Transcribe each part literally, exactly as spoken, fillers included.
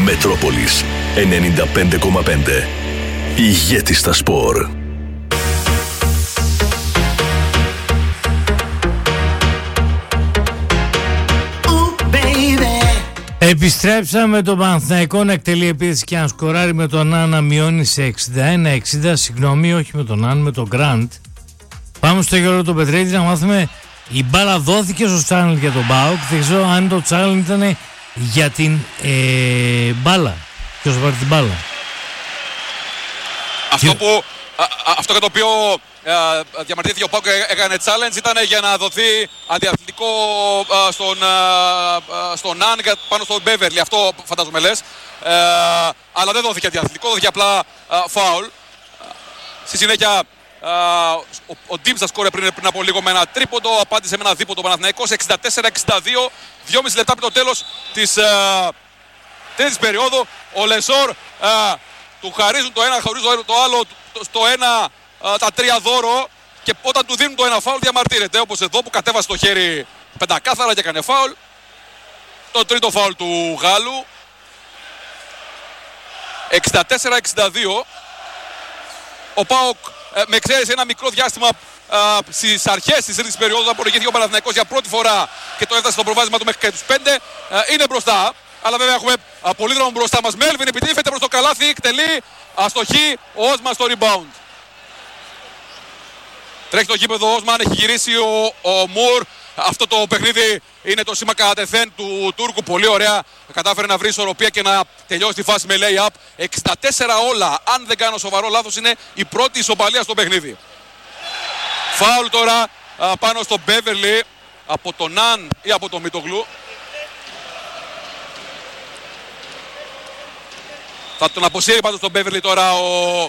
Μετρόπολης ενενήντα πέντε κόμμα πέντε. Ηγέτη στα σπορ. Επιστρέψαμε το Παναθηναϊκό να εκτελεί επίθεση και να σκοράρει με τον Αν να μειώνει σε εξήντα ένα εξήντα. Συγγνώμη, όχι με τον Αν, με τον Γκραντ. Πάμε στο Γιώργο τον Πετρέτη να μάθουμε. Η μπάλα δόθηκε στο Τσάνελ για τον ΠΑΟΚ. Δεν ξέρω αν το Τσάνελ ήταν για την ε, μπάλα. Ποιος θα πάρει την μπάλα. Αυτό, που, α, α, αυτό για το οποίο α, διαμαρτυρήθηκε ο ΠΑΟΚ έκανε challenge ήταν για να δοθεί αντιαθλητικό α, στον, α, στον Ναν πάνω στον Μπέβερλι. Αυτό φαντάζομαι λες. Ε, αλλά δεν δόθηκε αντιαθλητικό, δόθηκε απλά φάουλ. Στη συνέχεια Uh, ο, ο Ντίμψα σκόρε πριν, πριν από λίγο με ένα τρίποντο, απάντησε με ένα δίποντο Παναθηναϊκός εξήντα τέσσερα εξήντα δύο, δυόμιση λεπτά πριν το τέλος της uh, τρίτης περίοδου. Ο Λεσόρ uh, του χαρίζουν το ένα, χαρίζουν το άλλο, το, στο ένα uh, τα τρία δώρο, και όταν του δίνουν το ένα φάουλ διαμαρτύρεται, όπως εδώ που κατέβασε το χέρι πεντακάθαρα και έκανε φάουλ. Το τρίτο φάουλ του Γάλλου. εξήντα τέσσερα εξήντα δύο. Ο ΠΑΟΚ με εξαίρεση ένα μικρό διάστημα στις αρχές της τρίτης περίοδου, όταν προηγήθηκε ο Παναθηναϊκός για πρώτη φορά και το έφτασε στο προβάδισμα του μέχρι και τους πέντε, είναι μπροστά. Αλλά βέβαια έχουμε α, πολύ δρόμο μπροστά μας. Μέλβιν επιτίθεται προς το καλάθι, εκτελεί, αστοχή, ο Όσμαν στο rebound. Τρέχει το γήπεδο, ο Όσμαν, έχει γυρίσει ο, ο Μουρ. Αυτό το παιχνίδι είναι το σήμα κατά τεθέν του Τούρκου. Πολύ ωραία. Κατάφερε να βρει ισορροπία και να τελειώσει τη φάση με lay-up. εξήντα τέσσερα όλα. Αν δεν κάνω σοβαρό λάθος, είναι η πρώτη ισοπαλία στο παιχνίδι. Φάουλ τώρα α, πάνω στο Μπέβερλι από τον Ναν ή από τον Μητογλου. Θα τον αποσύρει πάντως τον Μπέβερλι τώρα ο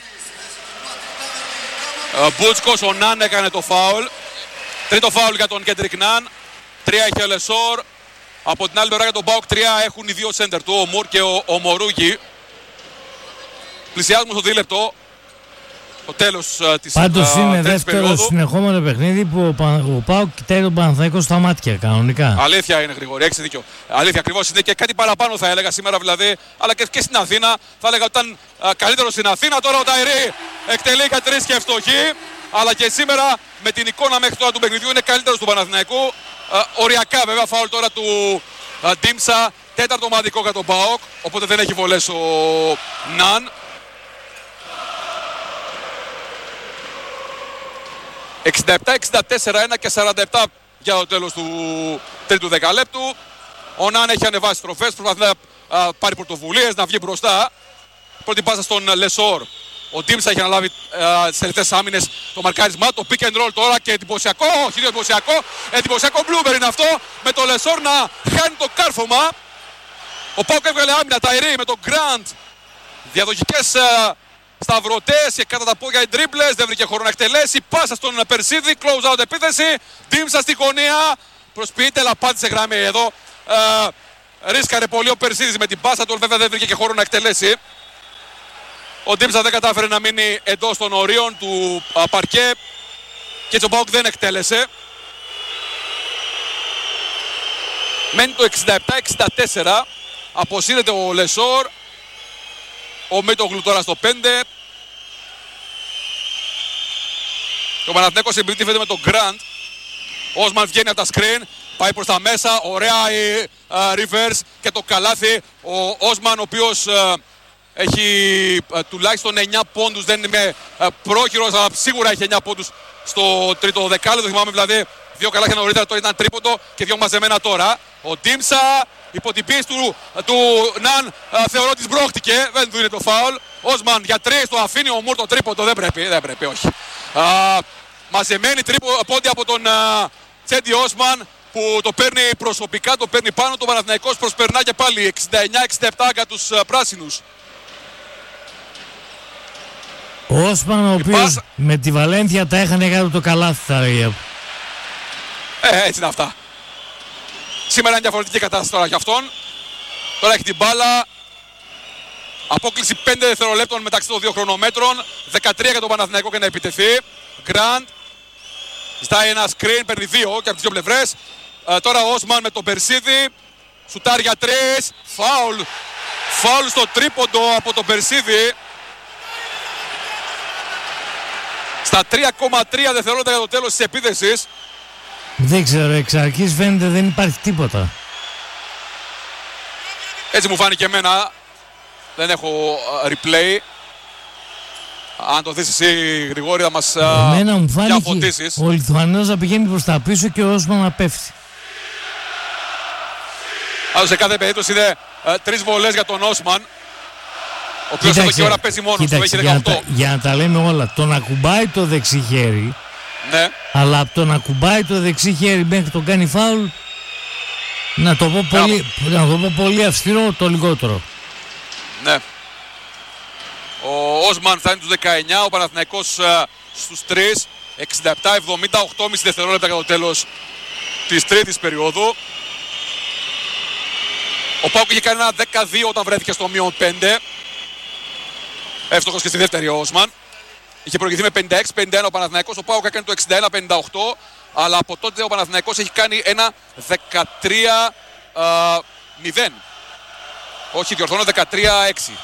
Μπούτσκος. Ο Ναν έκανε το φάουλ. Τρίτο φάουλ για τον Κέντρικ Ναν. Τρία έχει ο Λεσόρ. Από την άλλη μεριά για τον ΠΑΟΚ τρία έχουν οι δύο σέντερ του, ο Μουρ και ο, ο Μορούγι. Πλησιάζουμε στο δίλεπτο. Το τέλος uh, της Πάντως uh, είναι δεύτερο περίοδου. Συνεχόμενο παιχνίδι που ο, Πα, ο ΠΑΟΚ κοιτάει τον Παναθηναϊκό στα μάτια κανονικά. Αλήθεια είναι, Γρηγόρη, έχεις δίκιο. Αλήθεια ακριβώς είναι, και κάτι παραπάνω θα έλεγα σήμερα δηλαδή, αλλά και, και στην Αθήνα. Θα έλεγα ότι ήταν uh, καλύτερο στην Αθήνα. Τώρα ο Ταϊρή εκτελεί κατρεις και ευστοχή. Αλλά και σήμερα με την εικόνα μέχρι τώρα του παιχνιδιού είναι καλύτερος του Παναθηναϊκού. Uh, οριακά βέβαια φάουλ τώρα του uh, Ντίμψα. Τέταρτο ομαδικό για τον ΠΑΟΚ. Οπότε δεν έχει βολές ο Ναν. εξήντα επτά εξήντα τέσσερα, ένα και σαράντα επτά για το τέλος του τρίτου δεκαλέπτου. Ο Ναν έχει ανεβάσει στροφές, προσπαθεί να uh, πάρει πρωτοβουλίες, να βγει μπροστά. Πρώτη πάσα στον Λεσόρ. Ο Ντίμψα έχει αναλάβει uh, στις τελευταίες άμυνες το μαρκάρισμά, το pick and roll τώρα, και εντυπωσιακό, όχι εντυπωσιακό, εντυπωσιακό blooper είναι αυτό, με το Λεσόρ να χάνει το κάρφωμα. Ο ΠΑΟΚ έβγαλε άμυνα, Ταϊρή με τον Γκραντ. Διαδοχικές uh, σταυρωτές και κατά τα πόδια οι τρίπλες, δεν βρήκε χώρο να εκτελέσει. Πάσα στον Περσίδη, close out επίθεση. Ντίμψα στη γωνία, προσποιείται, αλλά πάτησε γραμμή εδώ. Uh, ρίσκαρε πολύ ο Περσίδης με την πάσα του, βέβαια δεν βρήκε και χώρο να εκτελέσει. Ο Ντίμψα δεν κατάφερε να μείνει εντός των ορίων του α, παρκέ, και έτσι ο ΠΑΟΚ δεν εκτέλεσε. Μένει το εξήντα επτά εξήντα τέσσερα. Αποσύρεται ο Λεσόρ. Ο Μίτογλου τώρα στο πέντε. Το Παναθηναϊκός συμπληκτήφεται με τον Γκραντ. Ο Όσμαν βγαίνει από τα screen, πάει προς τα μέσα. Ωραία η uh, reverse και το καλάθι. Ο Όσμαν, ο οποίος uh, έχει uh, τουλάχιστον εννιά πόντους, δεν είμαι uh, πρόχειρος, αλλά σίγουρα έχει εννιά πόντους στο τρίτο δεκάλεπτο. Θυμάμαι δηλαδή δύο καλάθια νωρίτερα, τώρα ήταν τρίποντο και δύο μαζεμένα τώρα. Ο Ντίμψα, υπό την πίεση του, του Ναν, uh, θεωρώ ότι σμπρώχτηκε, δεν του είναι το φάουλ. Όσμαν για τρεις, το αφήνει, ο Μουρ το τρίποντο, δεν πρέπει, δεν πρέπει, όχι. Uh, μαζεμένη πόντι από τον uh, Τσέντι Όσμαν, που το παίρνει προσωπικά, το παίρνει πάνω. Το Παναθηναϊκός προσπερνά και πάλι εξήντα εννιά εξήντα επτά για τους uh, πράσινους. Ο Όσμαν, ο οποίος πάσα... με τη Βαλένθια τα έχανε κάτω το καλάθι, θα λέγε. Ε, έτσι είναι αυτά. Σήμερα είναι διαφορετική κατάσταση τώρα για αυτόν. Τώρα έχει την μπάλα. Απόκληση πέντε δευτερολέπτων μεταξύ των δύο χρονομέτρων. δεκατρία για τον Παναθηναϊκό και να επιτεθεί. Γκραντ. Ζητάει ένα screen, παίρνει δύο και από τις δύο πλευρές. Ε, τώρα ο Όσμαν με τον Περσίδη. Σουτάρει για τρεις. Φάουλ. Φάουλ στο τρίποντο από τον Περσίδη. Στα τρία κόμμα τρία δευτερόλεπτα για το τέλος της επίθεσης. Δεν ξέρω, εξ αρχής φαίνεται δεν υπάρχει τίποτα. Έτσι μου φάνηκε εμένα. Δεν έχω replay. Αν το δεις εσύ, Γρηγόρη, θα μας εμένα μου φάνηκε διαφωτίσεις. ο Λιθουανός να πηγαίνει προς τα πίσω και ο Όσμαν να πέφτει. Also, σε κάθε περίπτωση είναι uh, τρεις βολές για τον Όσμαν, ο οποίος εδώ και ώρα παίζει μόνος του, έχει για, να δεκαοκτώ. τα, για να τα λέμε όλα, το να κουμπάει το δεξί χέρι, ναι. Αλλά από το να κουμπάει το δεξί χέρι μέχρι το κάνει φάουλ, να το πω πολύ, να το πω πολύ αυστηρό, το λιγότερο. Ναι. Ο Όσμαν θα είναι τους δεκαεννιά, ο Παναθηναϊκός uh, στους τρεις, εξήντα επτά εβδομήντα οκτώ κόμμα πέντε δευτερόλεπτα για το τέλος της τρίτης περίοδου. Ο ΠΑΟΚ είχε κάνει ένα δεκαδύο όταν βρέθηκε στο μείον πέντε. Εύστοχος και στη δεύτερη ο Όσμαν. Είχε προηγηθεί με πενήντα έξι πενήντα ένα ο Παναθηναϊκός. Ο ΠΑΟΚ έκανε το εξήντα ένα πενήντα οκτώ. Αλλά από τότε ο Παναθηναϊκός έχει κάνει ένα δεκατρία μηδέν. Όχι, διορθώνω, δεκατρία έξι.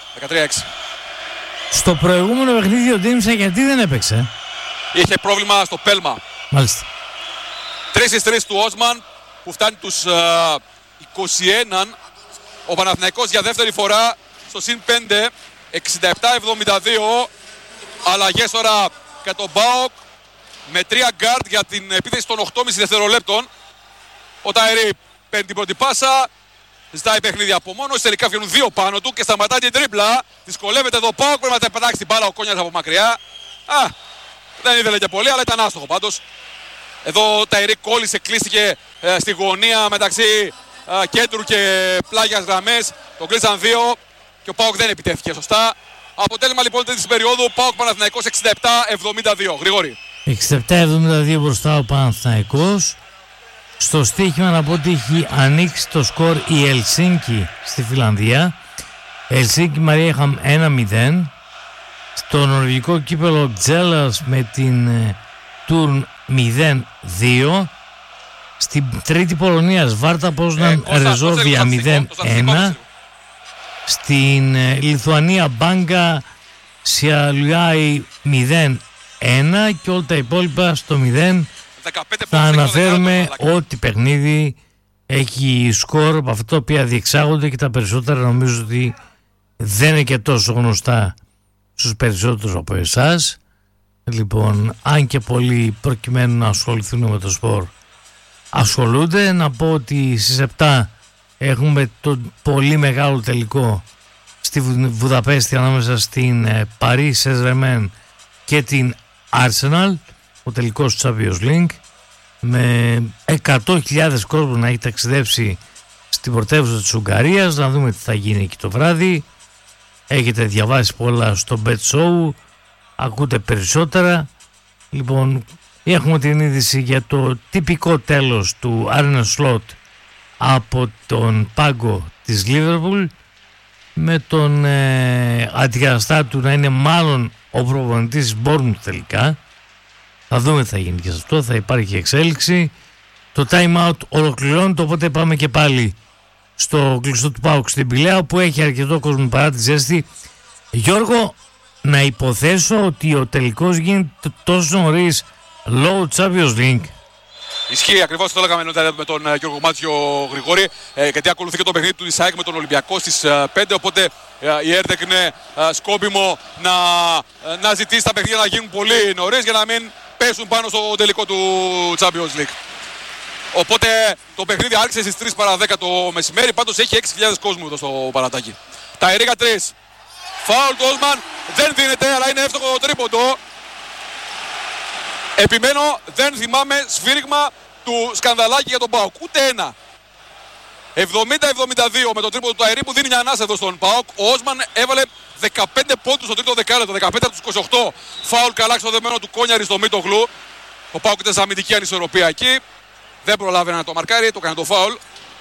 Στο προηγούμενο παιχνίδι ο Ντίμσα γιατί δεν έπαιξε? Είχε πρόβλημα στο πέλμα. Μάλιστα. τρεις στις τρεις του Όσμαν που φτάνει τους uh, είκοσι ένα. Ο Παναθηναϊκός για δεύτερη φορά στο συν πέντε, εξήντα επτά εβδομήντα δύο. Αλλαγές τώρα για τον ΠΑΟΚ με τρία γκάρντ για την επίθεση των οκτώ κόμμα πέντε δευτερολέπτων. Ο Ταϊρή παίρνει την πρώτη πάσα, ζητάει παιχνίδι από μόνος, τελικά βγαίνουν δύο πάνω του και σταματάει την τρίπλα. Δυσκολεύεται εδώ ο ΠΑΟΚ, πρέπει να πετάξει την μπάλα ο Κόνιας από μακριά. Α, δεν ήθελε και πολύ, αλλά ήταν άστοχο πάντως. Εδώ ο Ταϊρή κόλλησε, κλείστηκε ε, στη γωνία μεταξύ ε, κέντρου και πλάγιας γραμμές. Τον κλείσαν δύο και ο ΠΑΟΚ δεν επιτέθηκε σωστά. Αποτέλεσμα λοιπόν της περίοδου ΠΑΟΚ Παναθηναϊκός εξήντα επτά εβδομήντα δύο. Γρηγόρη. εξήντα επτά εβδομήντα δύο μπροστά ο Παναθηναϊκός. Στο στοίχημα να πω ότι έχει ανοίξει το σκορ η Ελσίνκι στη Φιλανδία. Ελσίνκι Μαρία ένα μηδέν. Στο νορβηγικό κύπελο Τζέλας με την ε, Τουρν μηδέν δύο. Στην τρίτη Πολωνία Βάρτα Πόσναν ε, Ρεζόβια μηδέν ένα. Στην ε, Λιθουανία Μπάγκα Σιαλουάι μηδέν ένα και όλα τα υπόλοιπα στο μηδέν. Θα αναφέρουμε ότι παιχνίδι έχει σκορ από αυτά τα οποία διεξάγονται και τα περισσότερα νομίζω ότι δεν είναι και τόσο γνωστά στους περισσότερους από εσάς. Λοιπόν, αν και πολλοί προκειμένου να ασχοληθούν με το σπορ ασχολούνται, να πω ότι στις επτά έχουμε το πολύ μεγάλο τελικό στη Βουδαπέστη ανάμεσα στην Paris Saint-Germain και την Arsenal, ο τελικός του Champions League, με εκατό χιλιάδες κόσμο να έχει ταξιδέψει στην πρωτεύουσα της Ουγγαρίας. Να δούμε τι θα γίνει εκεί το βράδυ. Έχετε διαβάσει πολλά στο Bet Show, ακούτε περισσότερα. Λοιπόν, έχουμε την είδηση για το τυπικό τέλος του Arne Slot από τον πάγκο της Liverpool, με τον ε, αντικαταστάτη του να είναι μάλλον ο προπονητής Bournemouth τελικά. Θα δούμε τι θα γίνει και σε αυτό, θα υπάρχει εξέλιξη. Το time out ολοκληρώνεται, οπότε πάμε και πάλι στο κλειστό του ΠΑΟΚ στην Πηλαία, που έχει αρκετό κόσμο παρά τη ζέστη. Γιώργο, να υποθέσω ότι ο τελικός γίνεται τόσο νωρίς λόγω Champions League. Ισχύει ακριβώς, το λέγαμε με τον uh, Γιώργο Μάτσιο Γρηγόρη, ε, γιατί ακολουθεί και το παιχνίδι του ΙΣΑΕΚ με τον Ολυμπιακό στις uh, πέντε. Οπότε uh, η ΕΡΤΕΚ είναι uh, σκόπιμο να, uh, να ζητήσει τα παιχνίδια να γίνουν πολύ νωρίς για να μην πέσουν πάνω στο τελικό του Champions League. Οπότε το παιχνίδι άρχισε στις τρεις παρά δέκα το μεσημέρι, πάντως έχει έξι χιλιάδες κόσμο εδώ στο Παρατάκι. Τα Ερίγα τρεις. Φάουλ του Όσμαν, δεν δίνεται, αλλά είναι εύστοχο το τρίποντο. Επιμένω, δεν θυμάμαι σφύριγμα του σκανδαλάκι για τον ΠΑΟΚ, ούτε ένα. εβδομήντα εβδομήντα δύο με τον τρίποντο του Ταϊρή που δίνει μια ανάσα εδώ στον ΠΑΟΚ. Ο Όσμαν έβαλε δεκαπέντε πόντους στο τρίτο δεκάλεπτο, δεκαπέντε από τους είκοσι οκτώ. Φάουλ καλά στο δεμένο του Κόνιαρη στο Μίτογλου. Ο ΠΑΟΚ ήταν σε αμυντική ανισορροπία εκεί. Δεν προλάβαινε να το μαρκάρει, το έκανε το φάουλ.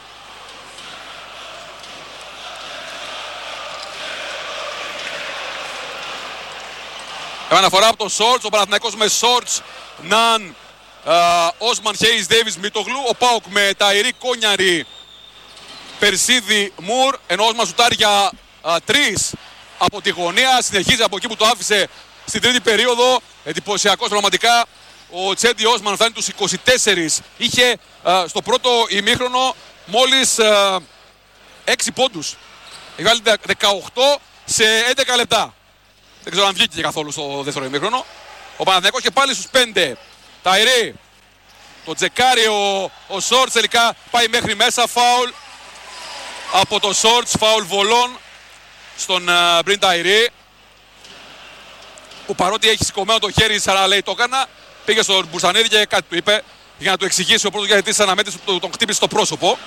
Επαναφορά από το Σόρτς, ο Παναθηναϊκός με Σόρτς, Ναν, Όσμαν, Χέις, Ντέιβις, Μίτογλου. Ο ΠΑΟΚ με Ταϊρή, Κόνιαρη, Περσίδη, Μουρ, ενώ ο Όσμαν σουτάρει για τρεις από τη γωνία. Συνεχίζει από εκεί που το άφησε στην τρίτη περίοδο. Εντυπωσιακός πραγματικά. Ο Τσέντι Όσμαν φτάνει τους είκοσι τέσσερα. Είχε α, στο πρώτο ημίχρονο μόλις α, έξι πόντους. Έχει βάλει δεκαοκτώ σε έντεκα λεπτά. Δεν ξέρω αν βγήκε καθόλου στο δεύτερο ημίχρονο. Ο Παναθηναϊκός και πάλι στους πέντε. Ταϊρή. Το τζεκάρι ο, ο Σόρτς τελικά πάει μέχρι μέσα. Φάουλ από το Σόρτς. Φάουλ βολών στον uh, Μπριν Ταϊρή. Που παρότι έχει σηκωμένο το χέρι σαν να λέει το έκανα, πήγε στον Μπουρσανίδη και κάτι του είπε για να του εξηγήσει ο πρώτος διαιτητής της αναμέτρησης που τον χτύπησε στο πρόσωπο.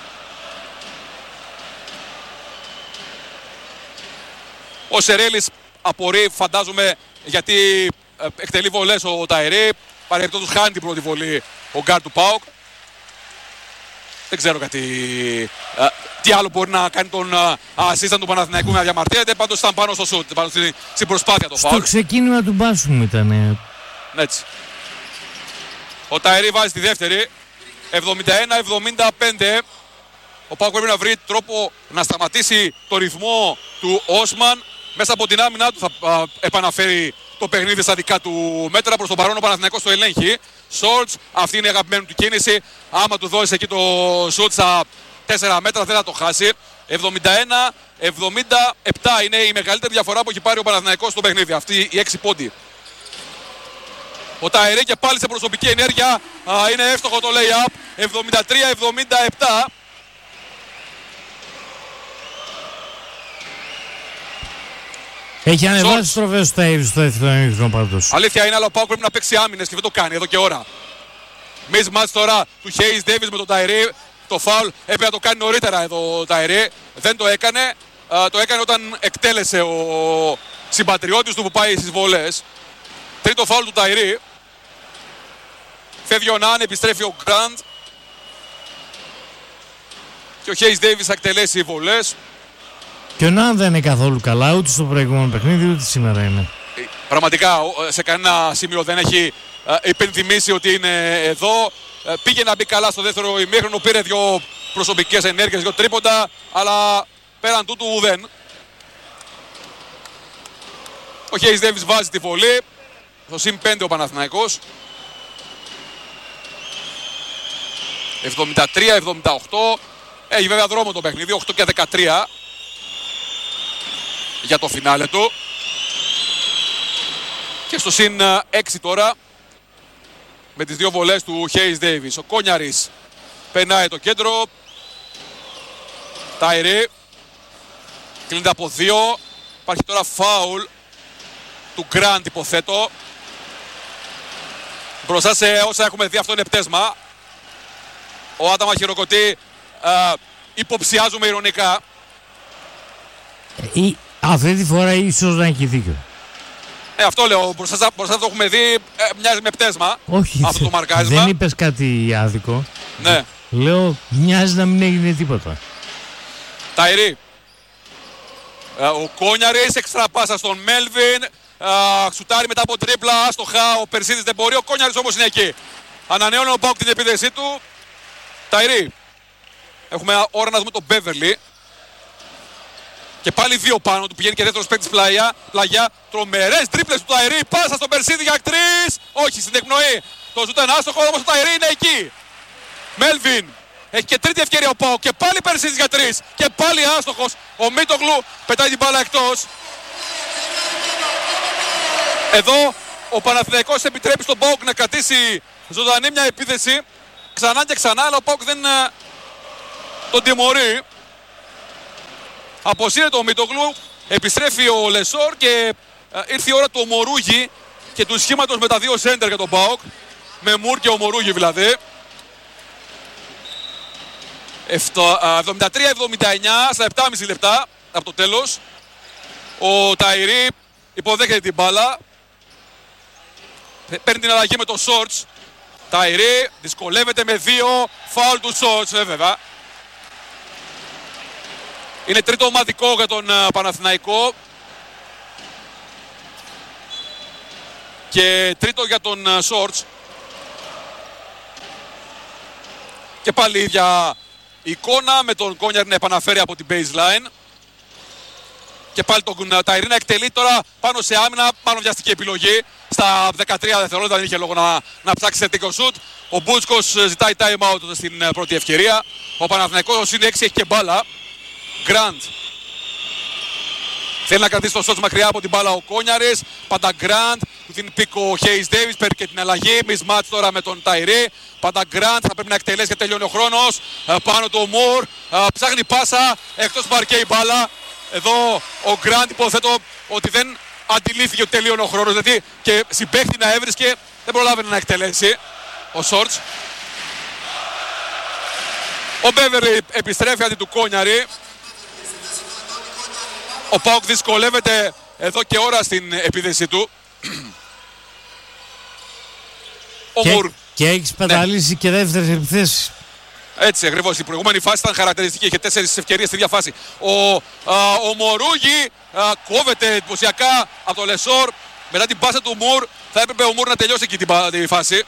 Ο Σερέλης απορεί, φαντάζομαι, γιατί εκτελεί βολές ο Ταϊρή. Παρεμπιπτόντως χάνει την πρώτη βολή ο γκάρ του ΠΑΟΚ. Δεν ξέρω κάτι, α, τι άλλο μπορεί να κάνει τον ασίσταντ του Παναθηναϊκού να διαμαρτύρεται. Πάντως ήταν πάνω στο σουτ, πάνω στην, στην προσπάθεια το φάουλ. Στο ξεκίνημα του μπάσου μου ήταν. Έτσι. Ο Ταϊρή βάζει τη δεύτερη. εβδομήντα ένα εβδομήντα πέντε. Ο ΠΑΟΚ πρέπει να βρει τρόπο να σταματήσει το ρυθμό του Όσμαν. Μέσα από την άμυνα του θα α, επαναφέρει το παιχνίδι στα δικά του μέτρα. Προς τον παρόν ο Παναθηναϊκός το ελέγχει. Σόρτς, αυτή είναι η αγαπημένη του κίνηση. Άμα του δώσει εκεί το σουτ στα τέσσερα μέτρα δεν θα το χάσει. εβδομήντα ένα εβδομήντα επτά είναι η μεγαλύτερη διαφορά που έχει πάρει ο Παναθηναϊκός στο παιχνίδι. Αυτή η έξι πόντι. Ο Ταϊρή και πάλι σε προσωπική ενέργεια. Α, είναι εύστοχο το lay-up. εβδομήντα τρία εβδομήντα επτά. Έχει ανεβάσει τροφές στο Ταϊρή στο δεύτερο ημίχρονο πάντως. Αλήθεια είναι, αλλά ο ΠΑΟΚ πρέπει να παίξει άμυνες και δεν το κάνει εδώ και ώρα. Mismatch τώρα του Hayes Davis με τον Ταϊρή. Το φάουλ έπρεπε να το κάνει νωρίτερα εδώ ο Ταϊρή. Δεν το έκανε. Α, το έκανε όταν εκτέλεσε ο συμπατριώτης του που πάει στις βολές. Τρίτο φάουλ του Ταϊρή. Φεύγει ο Νάν, επιστρέφει ο Γκραντ. Και ο Hayes Davis θα εκτελέσει βολές. Και ο Νάν δεν είναι καθόλου καλά, ούτε στο προηγούμενο παιχνίδι, ούτε σήμερα είναι. Πραγματικά σε κανένα σημείο δεν έχει υπενθυμίσει ότι είναι εδώ. Πήγε να μπει καλά στο δεύτερο ημίχρονο, πήρε δύο προσωπικές ενέργειες, δύο τρίποντα, αλλά πέραν τούτου ουδέν. Ο Hayes Davis βάζει τη βολή, στο συν πέντε ο Παναθηναϊκός. εβδομήντα τρία εβδομήντα οκτώ, έχει βέβαια δρόμο το παιχνίδι, οκτώ και δεκατρία για το φινάλε του. Και στο συν έξι τώρα με τις δύο βολές του Hayes Davis. Ο Κόνιαρης περνάει το κέντρο. Ταϊρή κλείνεται από δύο. Υπάρχει τώρα φάουλ του Γκραντ, υποθέτω. Μπροστά σε όσα έχουμε δει, αυτό είναι πτέσμα. Ο Άνταμα χειροκροτεί, α, υποψιάζουμε ειρωνικά. Ή, αυτή τη φορά ίσως να έχει δίκιο. Ε, αυτό λέω, μπροστά, μπροστά το έχουμε δει, ε, μοιάζει με πτέσμα. Όχι, αυτό το μαρκάρισμα. Δεν είπες κάτι άδικο. Ναι. Λέω, μοιάζει να μην έγινε τίποτα. Ταϊρή. Ε, ο Κόνιαρης, έξτρα πάσα στον Μέλβιν. Ε, σουτάρει μετά από τρίπλα, άστοχα, ο Περσίδης δεν μπορεί, ο Κόνιαρης όμως είναι εκεί. Ανανεώνει ο ΠΑΟΚ την επίδεσή του. Ταϊρή. Έχουμε ώρα να δούμε τον Μπέβερλι. Και πάλι δύο πάνω του, πηγαίνει και δεύτερος παίκτης πλάγια. πλάγια. Τρομερές τρίπλες του Ταϊρή. Πάσα στον Περσίδη για τρεις. Όχι, στην εκπνοή. Το ζούτα είναι άστοχο, όμως το Ταϊρή είναι εκεί. Μέλβιν. Έχει και τρίτη ευκαιρία ο ΠΑΟΚ. Και πάλι Περσίδης για τρεις. Και πάλι άστοχος. Ο Μίτογλου πετάει την μπάλα εκτός. Εδώ ο Παναθηναϊκός επιτρέπει στον ΠΑΟΚ να κρατήσει ζωντανή μια επίθεση. Ξανά και ξανά, αλλά ο ΠΑΟΚ δεν τον τιμωρεί. Αποσύρεται ο Μίτογλου, επιστρέφει ο Λεσόρ και α, ήρθε η ώρα του Ομορούγη και του σχήματος με τα δύο σέντερ για τον ΠΑΟΚ. Με Μουρ και Ομορούγη δηλαδή. εβδομήντα τρία εβδομήντα εννιά στα επτά και μισό λεπτά από το τέλος. Ο Ταϊρή υποδέχεται την μπάλα. Παίρνει την αλλαγή με το Σόρτς. Ταϊρή δυσκολεύεται με δύο. Φάουλ του Σόρτς βέβαια. Είναι τρίτο ομαδικό για τον uh, Παναθηναϊκό. Και τρίτο για τον Σόρτς. Uh, και πάλι η ίδια εικόνα με τον Κόνιαρ να επαναφέρει από την baseline. Και πάλι τον Ταϊρή να εκτελεί τώρα πάνω σε άμυνα, πάνω βιαστική επιλογή. Στα δεκατρία δευτερόλεπτα δεν είχε λόγο να, να ψάξει θετικό σουτ. Ο Μπούτσκος ζητάει time out στην πρώτη ευκαιρία. Ο Παναθηναϊκός είναι έξι, έχει και μπάλα. Γκραντ. Θέλει να κρατήσει το σότς μακριά από την μπάλα ο Κόνιαρης. Πάντα Γκραντ, του δίνει πίκο ο Χέις Ντέιβις, παίρνει και την αλλαγή. Μισμάτς τώρα με τον Ταϊρή. Πάντα Γκραντ, θα πρέπει να εκτελέσει και τελειώνει ο χρόνος. Πάνω του Μουρ, ψάχνει πάσα, εκτός παρκέ η μπάλα. Εδώ ο Γκραντ υποθέτω ότι δεν αντιλήφθηκε ότι τελείωνε ο χρόνος, γιατί και συμπαίχτη να έβρισκε, δεν προλάβαινε να εκτελέσει ο Σόρτς. Ο Μπέβερλι επιστρέφει αντί του Κόνιαρη. Ο ΠΑΟΚ δυσκολεύεται εδώ και ώρα στην επίδεση του. Ο και, Μουρ. Και έχει παταλήσει ναι. και δεύτερες επιθέσεις. Έτσι ακριβώς. Η προηγούμενη φάση ήταν χαρακτηριστική. Είχε τέσσερις ευκαιρίες στη διαφάση. Ο, α, ο Μορούγι α, κόβεται εντυπωσιακά από το Λεσόρ. Μετά την πάσα του Μουρ θα έπρεπε ο Μουρ να τελειώσει εκεί την, την φάση.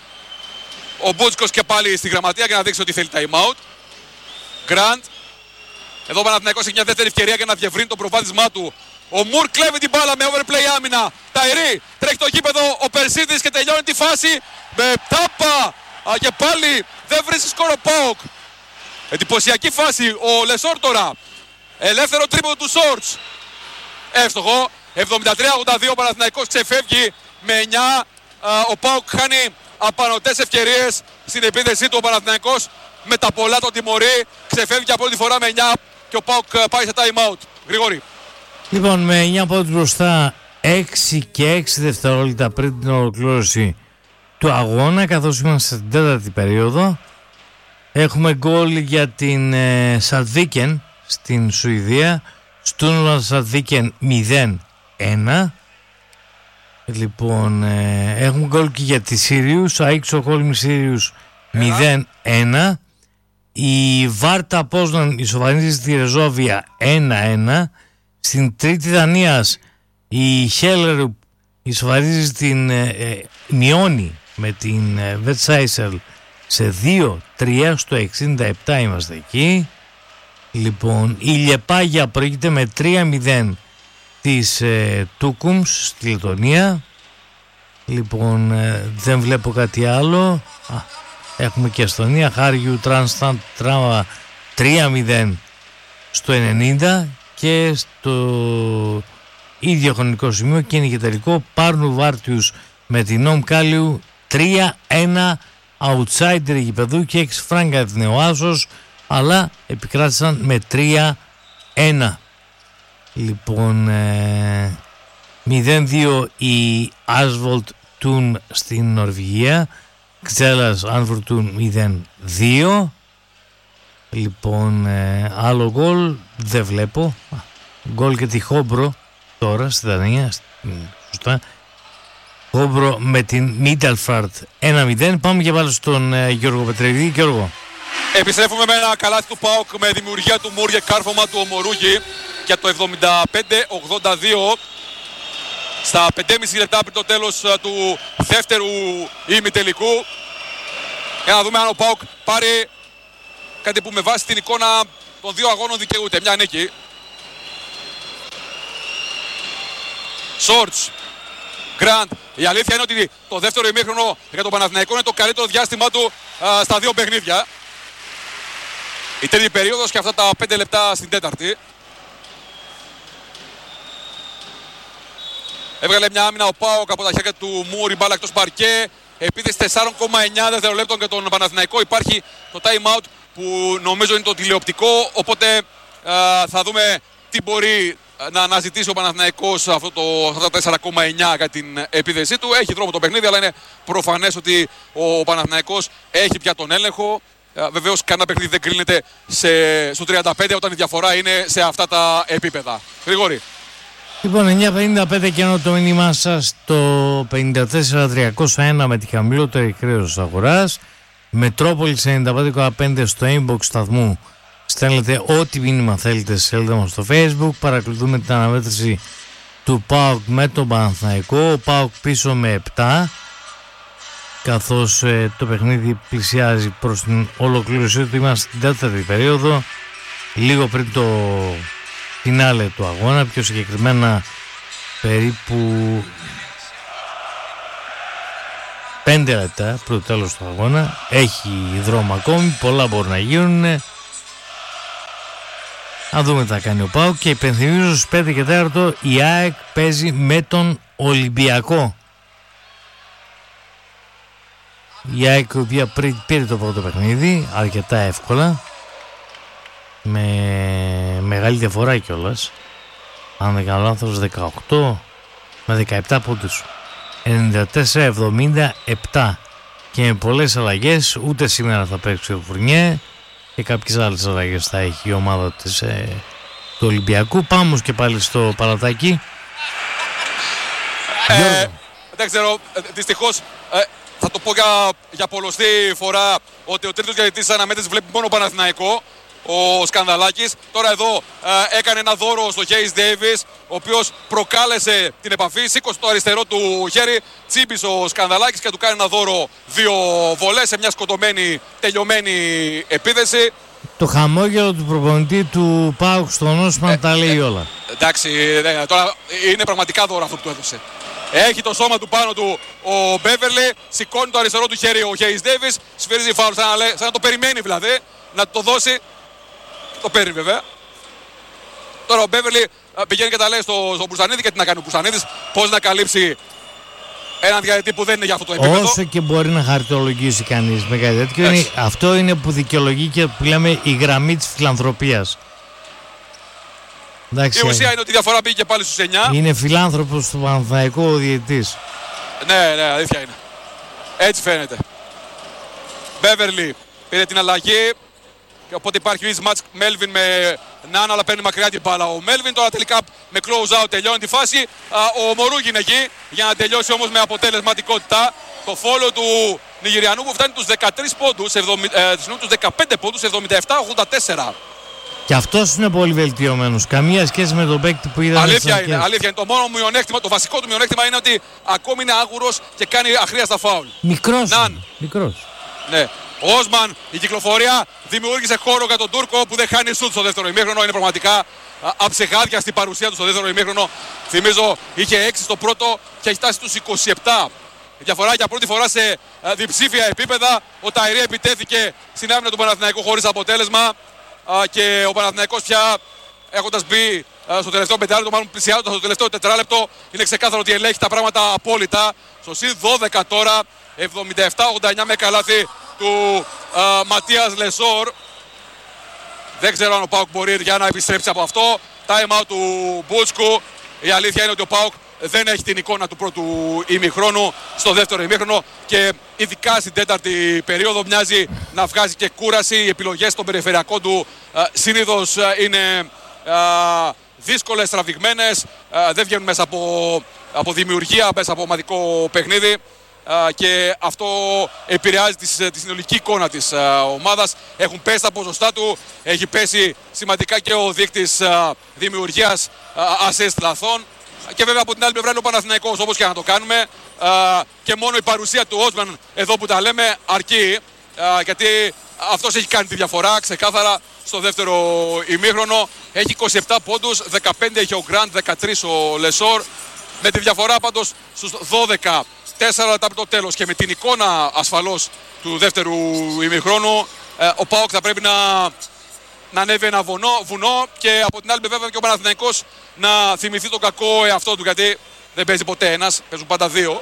Ο Μπούτσκος και πάλι στη γραμματεία για να δείξει ότι θέλει time out. Γκραντ. Εδώ ο Παναθηναϊκός έχει μια δεύτερη ευκαιρία για να διευρύνει το προβάδισμά του. Ο Μουρ κλέβει την μπάλα με overplay άμυνα. Ταϊρή τρέχει το γήπεδο. Ο Περσίδης και τελειώνει τη φάση με τάπα. Α, και πάλι δεν βρίσκει σκορ ο ΠΑΟΚ. Εντυπωσιακή φάση. Ο Λεσόρ τώρα. Ελεύθερο τρίποντο του Σόρτς. Εύστοχο. εβδομήντα τρία ογδόντα δύο ο Παναθηναϊκός ξεφεύγει με εννιά. Α, ο ΠΑΟΚ χάνει απανωτές ευκαιρίες στην επίδεσή του. Ο Παναθηναϊκός με τα πολλά τον τιμωρεί. Ξεφεύγει από πρώτη φορά με εννιά και ο ΠΑΟΚ πάει σε time out. Γρηγόρη. Λοιπόν, με εννιά πόντους μπροστά, έξι και έξι δευτερόλεπτα πριν την ολοκλήρωση του αγώνα, καθώς είμαστε στην τέταρτη περίοδο. Έχουμε γκολ για την ε, Σαντβίκεν στην Σουηδία. Στούνουρα Σαντβίκεν μηδέν ένα. Λοιπόν, ε, έχουμε γκολ και για τη Σύριους. Αΐξο Χόλμη Σύριους μηδέν ένα. Η Βάρτα Πόσναν ισοφανίζει τη Ρεζόβια ένα ένα. Στην τρίτη Δανίας η Χέλερουπ ισοφαρίζει την ε, ε, μειώνει με την ε, Βετσάισελ σε δύο τρία στο εξήντα επτά είμαστε εκεί. Λοιπόν, η Λεπάγια προηγείται με τρία μηδέν της ε, Τούκουμς στη Λετωνία. Λοιπόν, ε, δεν βλέπω κάτι άλλο. Α, έχουμε και Εστονία. Χάριου Τρανσταντ Τράβα τρία μηδέν στο ενενήντα. Και στο ίδιο χρονικό σημείο και είναι και τελικό Πάρνου Βάρτιους με την Νόμ Κάλιου τρία ένα outsider γηπεδού και έξι φράγκα την Οάσος, αλλά επικράτησαν με τρία ένα. Λοιπόν, ε, μηδέν δύο η Άσβολτ Τούν στην Νορβηγία, Ξέλας Άνφουρτούν μηδέν δύο. Λοιπόν, ε, άλλο γκολ δεν βλέπω. Γκολ και τη Χόμπρο τώρα στη Δανία. Σωστά. Χόμπρο με την Μίταλφαρτ ένα μηδέν. Πάμε και πάλι στον ε, Γιώργο Πετρεδί. Γιώργο. Επιστρέφουμε με ένα καλάθι του ΠΑΟΚ με δημιουργία του Μουρ και κάρφωμα του Ομορούγη για το εβδομήντα πέντε ογδόντα δύο. Στα πέντε και μισό λεπτά πριν το τέλος του δεύτερου ημιτελικού. Για να δούμε αν ο ΠΑΟΚ πάρει κάτι που με βάση την εικόνα των δύο αγώνων δικαιούται. Μια νίκη. Σόρτς. Γκραντ. Η αλήθεια είναι ότι το δεύτερο ημίχρονο για τον Παναθηναϊκό είναι το καλύτερο διάστημά του α, στα δύο παιχνίδια. Η τρίτη περίοδος και αυτά τα πέντε λεπτά στην τέταρτη. Έβγαλε μια άμυνα ο ΠΑΟΚ από τα χέρια του Μουρ, η μπάλα εκτός παρκέ. Επίθεση τέσσερα κόμμα εννιά δευτερολέπτων για τον Παναθηναϊκό. Υπάρχει το time out που νομίζω είναι το τηλεοπτικό, οπότε α, θα δούμε τι μπορεί να αναζητήσει ο Παναθηναϊκός αυτό το, αυτά τα τέσσερα κόμμα εννιά για την επίθεσή του. Έχει δρόμο το παιχνίδι, αλλά είναι προφανές ότι ο Παναθηναϊκός έχει πια τον έλεγχο. Α, βεβαίως κανένα παιχνίδι δεν κρίνεται σε, στο τριάντα πέντε όταν η διαφορά είναι σε αυτά τα επίπεδα. Γρηγόρη. Λοιπόν, εννιά πενήντα πέντε και ενώ το μήνυμά σας το πενήντα τέσσερα τριακόσια ένα με τη χαμηλότερη χρέωση αγοράς. Μετρόπολης ενενήντα πέντε κόμμα πέντε στο inbox σταθμού. Στέλνετε ό,τι μήνυμα θέλετε στη σελίδα μας στο Facebook. Παρακολουθούμε την αναμέτρηση του ΠΑΟΚ με τον Παναθηναϊκό. Ο ΠΑΟΚ πίσω με επτά, καθώς ε, το παιχνίδι πλησιάζει προς την ολοκλήρωσή του. Είμαστε στην τέταρτη περίοδο, λίγο πριν το φινάλε του αγώνα, πιο συγκεκριμένα περίπου πέντε λεπτά προ το τέλος του αγώνα. Έχει δρόμο ακόμη, πολλά μπορούν να γίνουν. Να δούμε τι θα κάνει ο ΠΑΟΚ. Και υπενθυμίζω στους πέντε και τέσσερα η ΑΕΚ παίζει με τον Ολυμπιακό. Η ΑΕΚ η οποία πήρε το πρώτο παιχνίδι αρκετά εύκολα, με μεγάλη διαφορά κιόλας, αν δεν κάνω λάθος, δεκαοκτώ με δεκαεπτά πόντους, ενενήντα τέσσερα εβδομήντα επτά, και με πολλές αλλαγές. Ούτε σήμερα θα παίξει ο Φουρνιέ και κάποιες άλλες αλλαγές θα έχει η ομάδα της, ε, του Ολυμπιακού. Πάμε και πάλι στο Παλατάκι. Ε, δεν ξέρω, δυστυχώς ε, θα το πω για, για πολλωστή φορά ότι ο τρίτος διαιτητής της αναμέτρησης βλέπει μόνο Παναθηναϊκό, ο Σκανδαλάκης. Τώρα εδώ ε, έκανε ένα δώρο στο Χέις Ντέιβις, ο οποίος προκάλεσε την επαφή, σήκωσε το αριστερό του χέρι, τσίμπησε ο Σκανδαλάκης και του κάνει ένα δώρο δύο βολές σε μια σκοτωμένη, τελειωμένη επίθεση. Το χαμόγελο του προπονητή του ΠΑΟΚ στον Όσμαν ε, τα λέει ε, όλα. Εντάξει, ε, τώρα είναι πραγματικά δώρο αυτό που του έδωσε. Έχει το σώμα του πάνω του ο Μπέβερλι, σηκώνει το αριστερό του χέρι ο Χέις Ντέιβις, σφυρίζει φάουλ σαν, σαν να το περιμένει δηλαδή, να το δώσει. Το παίρνει βέβαια. Τώρα ο Μπέβερλι πηγαίνει και τα λέει στο, στο Μπουρσανίδη, και τι να κάνει ο Μπουρσανίδης, πώς να καλύψει έναν διαιτητή που δεν είναι για αυτό το επίπεδο. Όσο και μπορεί να χαρτολογήσει κανείς με κάτι τέτοιο, είναι, αυτό είναι που δικαιολογεί και που λέμε η γραμμή της φιλανθρωπίας. Εντάξει, η ουσία είναι ότι η διαφορά πήγε και πάλι στους εννιά. Είναι φιλάνθρωπος του Παναθηναϊκού ο διαιτητής. Ναι, ναι, αλήθεια είναι. Έτσι φαίνεται. Μπέβερλι πήρε την αλλαγή. Και οπότε υπάρχει mismatch Μέλβιν με Νάνα, αλλά παίρνει μακριά την μπάλα ο Μέλβιν. Τώρα τελικά με close out τελειώνει τη φάση. Ο Μορούγι είναι εκεί για να τελειώσει όμως με αποτελεσματικότητα. Το follow του Νιγηριανού που φτάνει τους δεκατρείς πόντους, ε, τους δεκαπέντε πόντους, εβδομήντα επτά ογδόντα τέσσερα. Και αυτός είναι πολύ βελτιωμένος. Καμία σχέση με τον παίκτη που είδαμε. Αλήθεια είναι, αλήθεια είναι. Το μόνο μειονέκτημα, το βασικό του μειονέκτημα είναι ότι ακόμη είναι άγουρος και κάνει αχρίαστα φάουλ. Μικρός. Μικρός. Ναι. Ο Όσμαν, η κυκλοφορία δημιούργησε χώρο για τον Τούρκο που δεν χάνει σουτ στο δεύτερο ημίχρονο. Είναι πραγματικά αψεγάδια στην παρουσία του στο δεύτερο ημίχρονο. Θυμίζω είχε έξι στο πρώτο και έχει φτάσει στους είκοσι επτά. Η διαφορά για πρώτη φορά σε διψήφια επίπεδα. Ο Ταϊρή επιτέθηκε στην άμυνα του Παναθηναϊκού χωρίς αποτέλεσμα. Και ο Παναθηναϊκός πια, έχοντας μπει στο τελευταίο πεντάλεπτο, μάλλον πλησιάζοντας στο τελευταίο τετράλεπτο, είναι ξεκάθαρο ότι ελέγχει τα πράγματα απόλυτα. Στο συν δώδεκα τώρα, εβδομήντα επτά ογδόντα εννιά με καλάθι του α, Ματίας Λεσόρ. Δεν ξέρω αν ο ΠΑΟΚ μπορεί για να επιστρέψει από αυτό. Time out του Μπούτσκου. Η αλήθεια είναι ότι ο ΠΑΟΚ δεν έχει την εικόνα του πρώτου ημιχρόνου στο δεύτερο ημίχρονο, και ειδικά στην τέταρτη περίοδο μοιάζει να βγάζει και κούραση. Οι επιλογές των περιφερειακών του α, συνήθως α, είναι α, δύσκολες, τραβηγμένες, α, δεν βγαίνουν μέσα από, από δημιουργία, μέσα από ομαδικό παιχνίδι. Uh, και αυτό επηρεάζει τη, τη συνολική εικόνα της uh, ομάδας. Έχουν πέσει τα ποσοστά του, έχει πέσει σημαντικά και ο δείκτης uh, δημιουργίας uh, assist λαθών, και βέβαια από την άλλη πλευρά είναι ο Παναθηναϊκός, όπως και να το κάνουμε, uh, και μόνο η παρουσία του Όσμαν εδώ που τα λέμε αρκεί, uh, γιατί αυτός έχει κάνει τη διαφορά ξεκάθαρα στο δεύτερο ημίχρονο. Έχει είκοσι επτά πόντους, δεκαπέντε έχει ο Γκραντ, δεκατρείς ο Λεσόρ, με τη διαφορά πάντως στους δώδεκα. Τέσσερα λεπτά από το τέλος, και με την εικόνα ασφαλώς του δεύτερου ημιχρόνου, ε, ο ΠΑΟΚ θα πρέπει να, να ανέβει ένα βουνό, βουνό, και από την άλλη βέβαια και ο Παναθηναϊκός να θυμηθεί τον κακό εαυτό του, γιατί δεν παίζει ποτέ ένας, παίζουν πάντα δύο.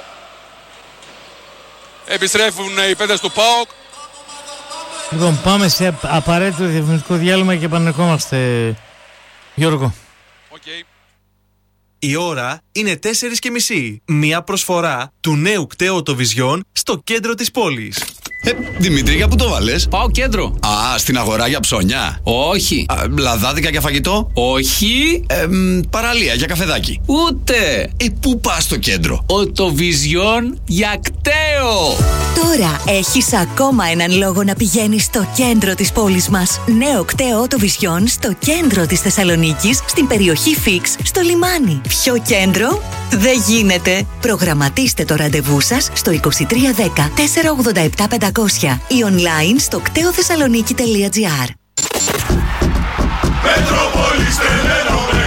Επιστρέφουν οι παίκτες του ΠΑΟΚ. Λοιπόν, πάμε σε απαραίτητο διαφημιστικό διάλειμμα και επανερχόμαστε, Γιώργο. Okay. Η ώρα είναι τέσσερις και μισή. Μια προσφορά του νέου κταίου Οτοβιζιόν στο κέντρο της πόλης. Ε, Δημήτρη, για πού το βάλες? Πάω κέντρο. Α, στην αγορά για ψώνια. Όχι. Α, λαδάδικα για φαγητό. Όχι. Ε, μ, παραλία για καφεδάκι. Ούτε. Ε, πού πας στο κέντρο? Οτοβιζιόν για κταίο. Τώρα έχεις ακόμα έναν λόγο να πηγαίνεις στο κέντρο της πόλης μας. Νέο κταίο Οτοβιζιόν στο κέντρο της Θεσσαλονίκης, στην περιοχή Φίξ, στο λιμάνι. Πιο κέντρο δεν γίνεται. Προγραμματίστε το ραντεβού σας στο είκοσι τρία δέκα τετρακόσια ογδόντα επτά πεντακόσια ή online στο κτέο θεσσαλονίκη τελεία τζι άρ. Μετρόπολης,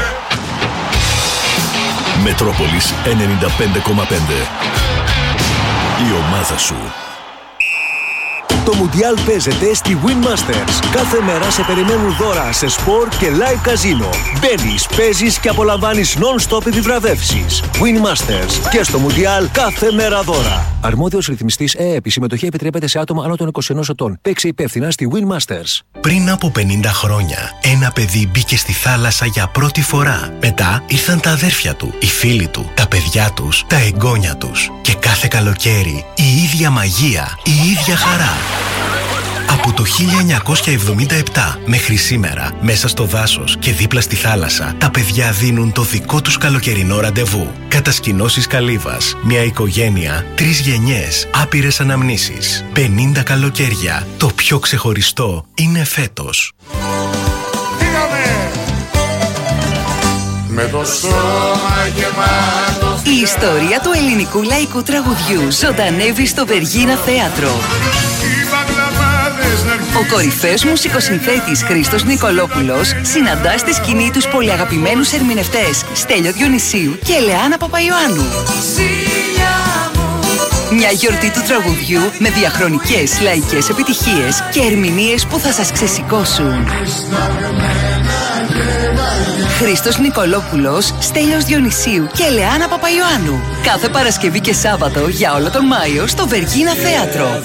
Μετρόπολης ενενήντα πέντε κόμμα πέντε. Η ομάδα σου. Το Μουντιάλ παίζεται στη Win Masters. Κάθε μέρα σε περιμένουν δώρα σε σπορ και live καζίνο. Μπαίνεις, παίζεις και απολαμβάνεις non-stop επιβραβεύσεις. Win Masters. Και στο Μουντιάλ κάθε μέρα δώρα. Αρμόδιος ρυθμιστής ΕΕΠ. Η συμμετοχή επιτρέπεται σε άτομα άνω των είκοσι ενός ετών. Παίξε υπεύθυνα στη Win Masters. Πριν από πενήντα χρόνια, ένα παιδί μπήκε στη θάλασσα για πρώτη φορά. Μετά ήρθαν τα αδέρφια του, οι φίλοι του, τα παιδιά τους, τα εγγόνια τους. Και κάθε καλοκαίρι η ίδια μαγεία, η ίδια χαρά. Από το χίλια εννιακόσια εβδομήντα επτά μέχρι σήμερα, μέσα στο δάσος και δίπλα στη θάλασσα, τα παιδιά δίνουν το δικό τους καλοκαιρινό ραντεβού. Κατασκηνώσεις Καλύβας, μια οικογένεια, τρεις γενιές, άπειρες αναμνήσεις. πενήντα καλοκαίρια. Το πιο ξεχωριστό είναι φέτος. Με το σώμα γεμάτο. Η ιστορία του ελληνικού λαϊκού τραγουδιού ζωντανεύει στο Βεργίνα Θέατρο. Ο κορυφαίος μουσικοσυνθέτης Χρήστος Νικολόπουλος συναντά στη σκηνή τους πολυαγαπημένους ερμηνευτές Στέλιο Διονυσίου και Ελεάνα Παπαϊωάννου. Μια γιορτή του τραγουδιού με διαχρονικές λαϊκές επιτυχίες και ερμηνείες που θα σας ξεσηκώσουν. Χρήστος Νικολόπουλος, Στέλιος Διονυσίου και Ελεάνα Παπαϊωάννου. Κάθε Παρασκευή και Σάββατο για όλο τον Μάιο στο Βεργίνα Θέατρο.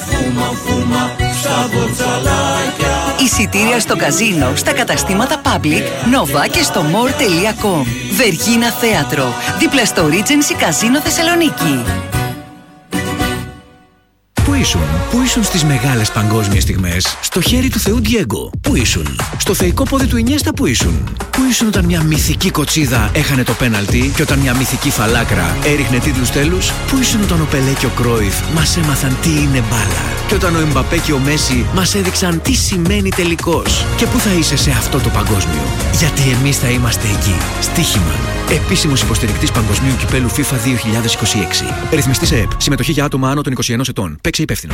Εισιτήρια στο καζίνο, στα καταστήματα Public, Nova και στο more τελεία com. Βεργίνα Θέατρο, δίπλα στο Regency Καζίνο Θεσσαλονίκη. Πού ήσουν, πού ήσουν στις μεγάλες παγκόσμιες στιγμές, στο χέρι του Θεού Ντιέγκο, πού ήσουν, στο θεϊκό πόδι του Ινιέστα, πού ήσουν, πού ήσουν όταν μια μυθική κοτσίδα έχανε το πέναλτι και όταν μια μυθική φαλάκρα έριχνε τίτλους τέλους, πού ήσουν όταν ο Πελέ και ο Κρόιφ μας έμαθαν τι είναι μπάλα και όταν ο Εμπαπέ και ο Μέση μας έδειξαν τι σημαίνει τελικός. Και πού θα είσαι σε αυτό το παγκόσμιο, γιατί εμείς θα είμαστε εκεί. Στοίχημα. Επίσημος υποστηρικτής Παγκοσμίου Κυπέλου FIFA δύο χιλιάδες είκοσι έξι. Ρυθμιστής ΕΕΠ. Συμμετοχή για άτομα άνω των είκοσι ενός ετών. Παίξε υπεύθυνα.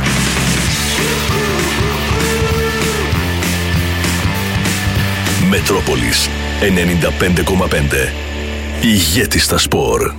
Μετρόπολης ενενήντα πέντε κόμμα πέντε. Ηγέτης στα σπορ.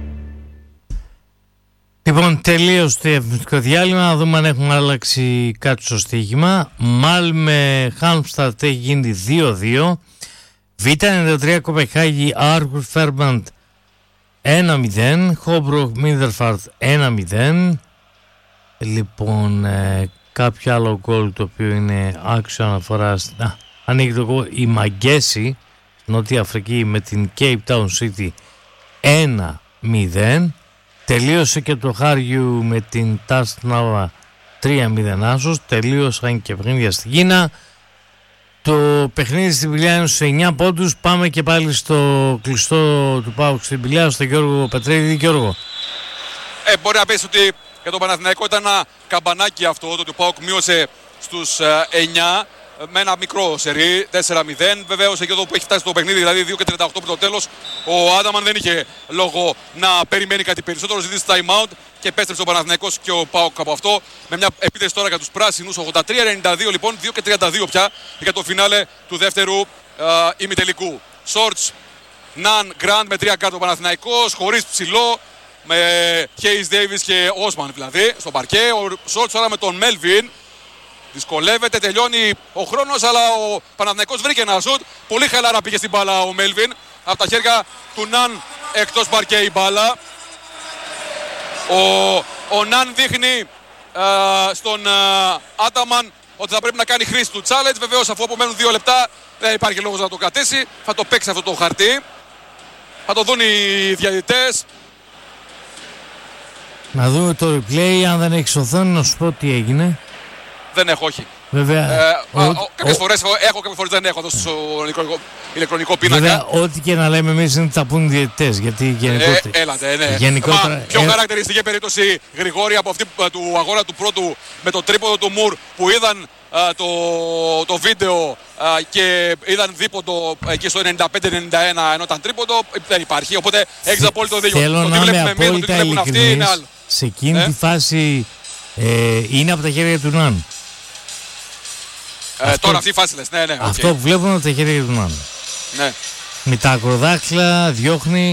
Λοιπόν, τελείωσε το διαφημιστικό διάλειμμα. Να δούμε αν έχουμε άλλαξει κάτι στο στοίχημα. Μάλμε Χάλμστατ έχει γίνει δύο δύο. Β ενενήντα τρία Κοπεχάγη Άρκουρ Φέρμπαντ ένα μηδέν. Χόμπροχ Μίντερφαρτ ένα μηδέν. Λοιπόν, ε, κάποιο άλλο γκολ το οποίο είναι άξιο αναφοράς. Α, ανοίγει το γκολ η Μαγκέση, Νότια Αφρική με την Cape Town City ένα μηδέν. Τελείωσε και το Χάριου με την Τάστναβα τρία μηδέν άσος. Τελείωσαν και παιχνίδια στην Κίνα. Το παιχνίδι στην Πηλιά είναι στους εννιά πόντους. Πάμε και πάλι στο κλειστό του ΠΑΟΚ στην Πηλιά, στον Γιώργο Πετρίδη. Γιώργο. Ε, μπορεί να πεις ότι για τον Παναθηναϊκό ήταν ένα καμπανάκι αυτό, το ότι ο ΠΑΟΚ μείωσε στους εννιά με ένα μικρό σερί, τέσσερα μηδέν. Βεβαίως εκεί εδώ που έχει φτάσει το παιχνίδι, δηλαδή δύο και τριάντα οκτώ πριν το τέλος, ο Άνταμαν δεν είχε λόγο να περιμένει κάτι περισσότερο. Ζητήσει time out και επέστρεψε ο Παναθηναϊκός και ο ΠΑΟΚ από αυτό. Με μια επίθεση τώρα για τους πράσινους, ογδόντα τρία ενενήντα δύο λοιπόν, δύο και τριάντα δύο πια για το φινάλε του δεύτερου α, ημιτελικού. Σόρτς, Ναν, Γκραντ με τρία κάρτα ο Παναθηναϊκός, χωρίς ψηλό, με Χέις Ντέιβις και Όσμαν δηλαδή στο παρκέ. Ο Σόρτς τώρα με τον Μέλβιν. Δυσκολεύεται, τελειώνει ο χρόνος, αλλά ο Παναθηναϊκός βρήκε ένα σουτ. Πολύ χαλάρα πήγε στην μπάλα ο Μέλβιν. Από τα χέρια του Ναν εκτός παρκέ η μπάλα. Ο, ο Ναν δείχνει α, στον α, Άταμαν ότι θα πρέπει να κάνει χρήση του challenge. Βεβαίως αφού απομένουν δύο λεπτά δεν υπάρχει λόγος να το κρατήσει. Θα το παίξει αυτό το χαρτί. Θα το δουν οι διαιτητές. Να δούμε το replay, αν δεν έχεις οθόνη να σου πω τι έγινε. Δεν έχω, όχι. Βέβαια. Ε, ο, ο, κάποιες ο, φορές έχω, κάποιες φορές δεν έχω εδώ στο ηλεκτρονικό, ηλεκτρονικό πίνακα. Βέβαια, ό,τι και να λέμε εμείς είναι τα πούν διαιτητές. Γιατί γενικότερα. Ε, έλατε, ναι. Γενικότερα, Μα, πιο ε, χαρακτηριστική περίπτωση Γρηγόρη από αυτή του αγώνα του πρώτου με το τρίποδο του Μουρ που είδαν α, το, το βίντεο α, και είδαν δίποντο εκεί στο ενενήντα πέντε ενενήντα ένα ενώ ήταν τρίποντο. Δεν υπάρχει. Οπότε έχεις απόλυτο δίκιο. Θέλω να είμαι απόλυτα ειλικρινής. Σε εκείνη ε? τη φάση ε, είναι από τα χέρια του Ναν. Ε, αυτό, τώρα αυτή η φάση λες, ναι, ναι. Αυτό okay. που βλέπουμε από τα χέρια του Ναν. Ναι. Με τα ακροδάχτυλα διώχνει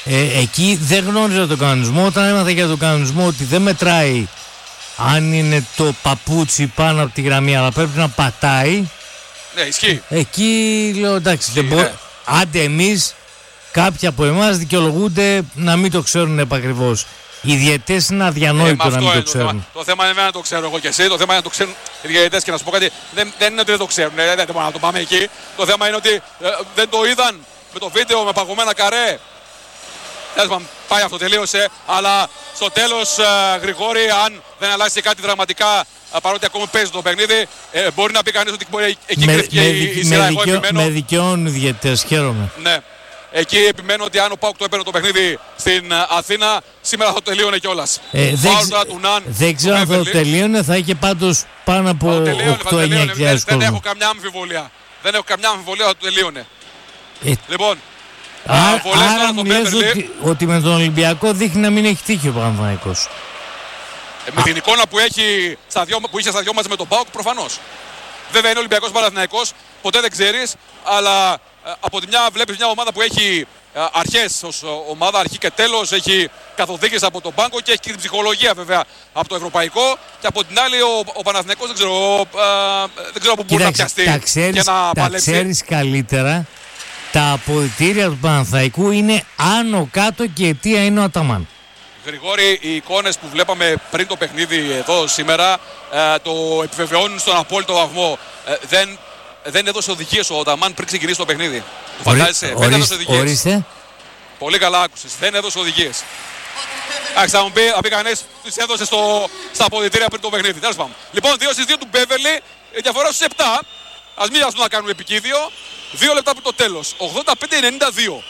Ε, εκεί δεν γνώριζα τον κανονισμό. Όταν έμαθα για τον κανονισμό ότι δεν μετράει αν είναι το παπούτσι πάνω από τη γραμμή, αλλά πρέπει να πατάει. Ναι, ισχύει. Εκεί λέω εντάξει, ισχύει, δεν μπο... ναι. άντε εμείς, κάποιοι από εμάς δικαιολογούνται να μην το ξέρουν επακριβώς. Οι διαιτές είναι αδιανόητο ε, να μην το το ξέρουν. θέμα. Το θέμα είναι να το ξέρω εγώ και εσύ. Το θέμα είναι να το ξέρουν οι διαιτές. Και να σου πω κάτι, δεν, δεν είναι ότι δεν το ξέρουν. Ε, δεν μπορούμε να το πάμε εκεί. Το θέμα είναι ότι ε, δεν το είδαν με το βίντεο με παγωμένα καρέ. Τέλος πάντων, πάει αυτό, τελείωσε. Αλλά στο τέλος, ε, Γρηγόρη, αν δεν αλλάξει κάτι δραματικά, ε, παρότι ακόμη παίζει το παιχνίδι, ε, μπορεί να πει κανείς ότι μπορεί, εκεί Με, κρύφτηκε με, η, δικαι- η σειρά. με, Εγώ δικαιώ- επιμένω. με δικαιώνουν οι διαιτές, χαίρομαι. Ναι. Εκεί επιμένω ότι αν ο Πάουκ το έπαιρνε το παιχνίδι στην ε, Αθήνα, σήμερα θα το τελείωνε κιόλας. Ε, δεν, Φάουλ ξε- τώρα του Ναν, δεν του ξέρω αν θα το Beverly. τελείωνε, θα είχε πάντως πάνω από Θα το τελείωνε, θα το οκτώ εννιά τελείωνε. χιλιάδες Δεν, δεν έχω κόσμο. καμιά αμφιβολία. Δεν έχω καμιά αμφιβολία ότι το τελείωνε. Ε, Λοιπόν, Α, α, βολές τώρα άρα στον μου λες Beverly. ότι, ότι με τον Ολυμπιακό δείχνει να μην έχει τύχει ο Παναθηναϊκός. Ε, με την εικόνα που, έχει στα δυο, που είχε στα δυο μάτς με τον ΠΑΟΚ, προφανώς. Βέβαια είναι Ολυμπιακός Παναθηναϊκός, ποτέ δεν ξέρεις, αλλά ε, από τη μια βλέπεις μια ομάδα που έχει ε, αρχές ως ε, ομάδα, αρχή και τέλος, έχει καθοδήγηση από τον πάγκο και έχει και την ψυχολογία βέβαια από το ευρωπαϊκό. Και από την άλλη ο, ο Παναθηναϊκός δεν ξέρω, ε, δεν ξέρω που μπορεί να πιαστεί τα ξέρεις, και να τα παλέψει. ξέρεις καλύτερα. Τα αποδυτήρια του Παναθηναϊκού είναι άνω κάτω και η αιτία είναι ο Αταμάν. Γρηγόρη, οι εικόνες που βλέπαμε πριν το παιχνίδι εδώ σήμερα ε, το επιβεβαιώνουν στον απόλυτο βαθμό. Ε, δεν, δεν έδωσε οδηγίες ο Αταμάν πριν ξεκινήσει το παιχνίδι. Το φαντάζεσαι, δεν έδωσε οδηγίες. Ορίστε. Πολύ καλά άκουσες, δεν έδωσε οδηγίες. Εντάξει, θα μου πει, θα πει κανείς, τις έδωσε στο, στα αποδυτήρια πριν το παιχνίδι. Τέλος πάντων. Λοιπόν, δύο στις δύο του Μπέβερλι, η διαφορά στους επτά. Ας μην βιαστούν να κάνουν επικίδιο. Δύο λεπτά από το τέλος. ογδόντα πέντε ενενήντα δύο.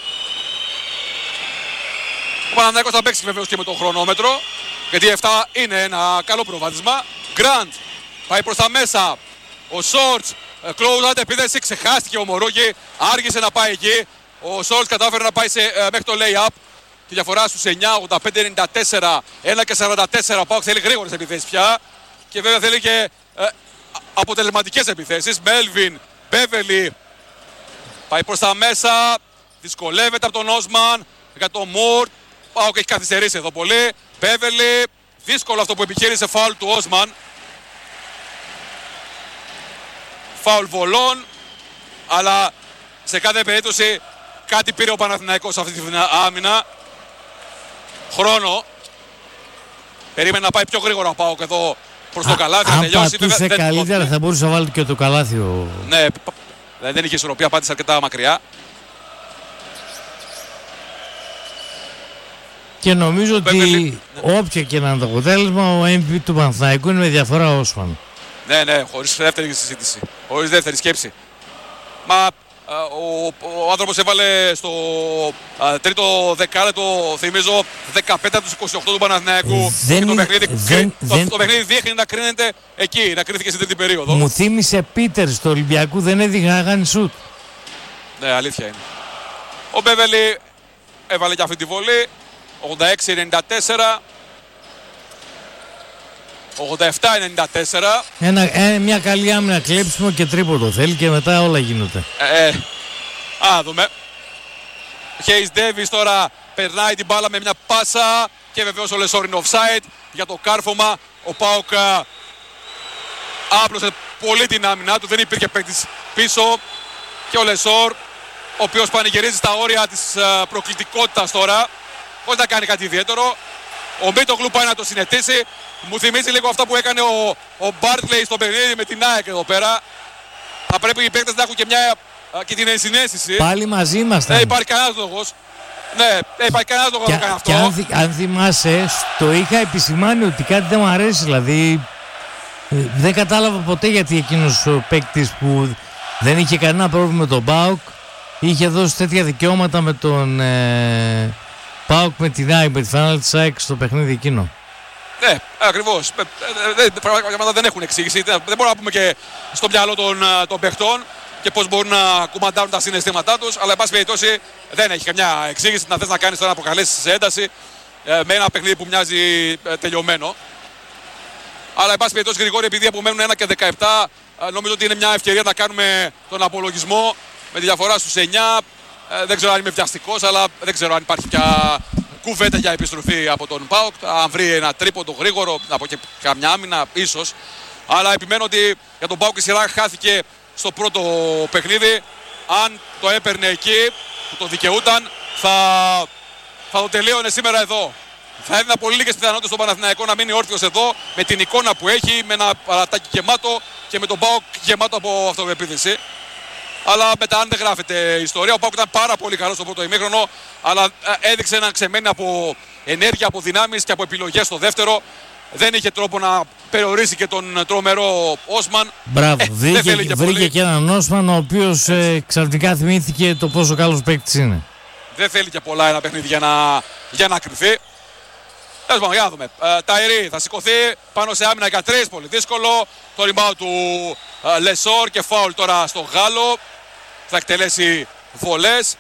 Ο Παναθηναϊκός θα παίξει βεβαίως και με το χρονόμετρο. Γιατί επτά είναι ένα καλό προβάδισμα. Γκραντ πάει προς τα μέσα. Ο Σόρτς, close out επίδεση, ξεχάστηκε ο Μωρόγη. Άργησε να πάει εκεί. Ο Σόρτς κατάφερε να πάει σε, ε, μέχρι το lay-up. Τη διαφορά στους εννιά, ογδόντα πέντε ενενήντα τέσσερα, ένα και σαράντα τέσσερα. Ο Πάοκ θέλει γρήγορες επιθέσεις πια. Και βέβαια θέλει και ε, αποτελεσματικές επιθέσεις. Μέλβιν, Μπέβερλι πάει προς τα μέσα. Δυσκολεύεται από τον Όσμαν για τον Μουρ. Πάοκ έχει καθυστερήσει εδώ πολύ. Μπέβερλι, δύσκολο αυτό που επιχείρησε, φάουλ του Όσμαν. Φάουλ βολών. Αλλά σε κάθε περίπτωση κάτι πήρε ο Παναθηναϊκός σε αυτή την άμυνα. Χρόνο. Περίμενε να πάει πιο γρήγορα ο Πάοκ εδώ προς το καλάθι. Αν τελειώσει, πατούσε δεν καλύτερα δόθηκε. θα μπορούσε να βάλει και το καλάθι ο... Ναι, δεν είχε ισορροπία, πάτησε αρκετά μακριά. Και νομίζω ότι Μπέβερλι, όποια και να είναι το αποτέλεσμα, ο εμ βι πι του Παναθηναϊκού είναι με διαφορά ο Όσμαν. Ναι, ναι, χωρίς δεύτερη συζήτηση. Χωρίς δεύτερη σκέψη. Μα α, ο, ο άνθρωπος έβαλε στο α, τρίτο δεκάλεπτο, θυμίζω, δεκαπέντε από τους είκοσι οκτώ του Παναθηναϊκού. Δεν Και το, είναι- παιχνίδι, δεν- το, δεν- το παιχνίδι δείχνει να κρίνεται εκεί, να κρίθηκε στην τρίτη περίοδο. Μου θύμισε Πίτερ στο Ολυμπιακού, δεν έδειχνε να κάνει σουτ. Ναι, αλήθεια είναι. Ο Μπέβερλι έβαλε και αυτή τη βολή. ογδόντα έξι ενενήντα τέσσερα. ογδόντα επτά ενενήντα τέσσερα. Ένα, ε, μια καλή άμυνα, κλέψιμο και τρίποντο θέλει και μετά όλα γίνονται. Ε, ε, α, δούμε. Χέις Ντέβις τώρα περνάει την μπάλα με μια πάσα και βεβαίως ο Λεσόρ είναι offside για το κάρφωμα. Ο Πάοκ α, άπλωσε πολύ την άμυνά του, δεν υπήρχε παίκτης πίσω και ο Λεσόρ, ο οποίος πανηγυρίζει στα όρια της α, προκλητικότητας τώρα, χωρίς να κάνει κάτι ιδιαίτερο. Ο Μίτογλου πάει να το συνετίσει. Μου θυμίζει λίγο αυτά που έκανε ο, ο Μπάρτλεϊ στο παιχνίδι με την ΑΕΚ εδώ πέρα. Θα πρέπει οι παίκτες να έχουν και, μια, α, και την ενσυναίσθηση. Πάλι μαζί ήμασταν. Δεν υπάρχει κανένας λόγος. Ναι, δεν υπάρχει κανένας λόγος να Και, το κάνει αυτό. και αν, θυ- αν θυμάσαι, το είχα επισημάνει ότι κάτι δεν μου αρέσει. Δηλαδή, ε, δεν κατάλαβα ποτέ γιατί εκείνος ο παίκτης που δεν είχε κανένα πρόβλημα με τον ΠΑΟΚ είχε δώσει τέτοια δικαιώματα με τον ε, ΠΑΟΚ με την ΑΕΚ, με τη φανέλα της ΑΕΚ στο παιχνίδι εκείνο. Ναι, ακριβώς. Ε, ε, ε, Πράγματα δεν έχουν εξήγηση. Δεν δεν μπορούμε να πούμε και στο μυαλό των, α, των παιχτών και πώς μπορούν να κουμαντάρουν τα συναισθήματά τους. Αλλά, εν πάση περιπτώσει, δεν έχει καμιά εξήγηση. Να θες να κάνεις τώρα να προκαλέσεις σε ένταση ε, με ένα παιχνίδι που μοιάζει ε, τελειωμένο. Αλλά, εν πάση περιπτώσει, Γρηγόρη, επειδή απομένουν ένα και δεκαεπτά, ε, νομίζω ότι είναι μια ευκαιρία να κάνουμε τον απολογισμό με τη διαφορά στους εννιά. Ε, δεν ξέρω αν είμαι βιαστικός, αλλά δεν ξέρω αν υπάρχει πια κουβέντα για επιστροφή από τον ΠΑΟΚ. Αν βρει ένα τρίποντο γρήγορο, από και καμιά άμυνα ίσως. Αλλά επιμένω ότι για τον ΠΑΟΚ η σειρά χάθηκε στο πρώτο παιχνίδι. Αν το έπαιρνε εκεί που το δικαιούταν, θα, θα το τελείωνε σήμερα εδώ. Θα έδινα πολύ λίγες πιθανότητες στον Παναθηναϊκό να μείνει όρθιος εδώ, με την εικόνα που έχει, με ένα παρατάκι γεμάτο και με τον ΠΑΟΚ γεμάτο από αυτοπεποίθηση. Αλλά μετά, αν δεν γράφεται η ιστορία, ο ΠΑΟΚ ήταν πάρα πολύ καλός στο πρώτο ημίχρονο, αλλά έδειξε να ξεμένει από ενέργεια, από δυνάμεις και από επιλογές στο δεύτερο. Δεν είχε τρόπο να περιορίσει και τον τρομερό Όσμαν. Μπράβο, ε, βρήκε, και, βρήκε και έναν Όσμαν ο οποίος ε, ξαφνικά θυμήθηκε το πόσο καλός παίκτης είναι. Δεν θέλει και πολλά ένα παιχνίδι για να, για να κρυφθεί. Τέλος πάντων, για να δούμε. Ε, Ταϊρή θα σηκωθεί πάνω σε άμυνα για τρεις, πολύ δύσκολο. Το rebound του ε, Λεσόρ και φάουλ τώρα στο Γάλλο. Θα εκτελέσει βολές.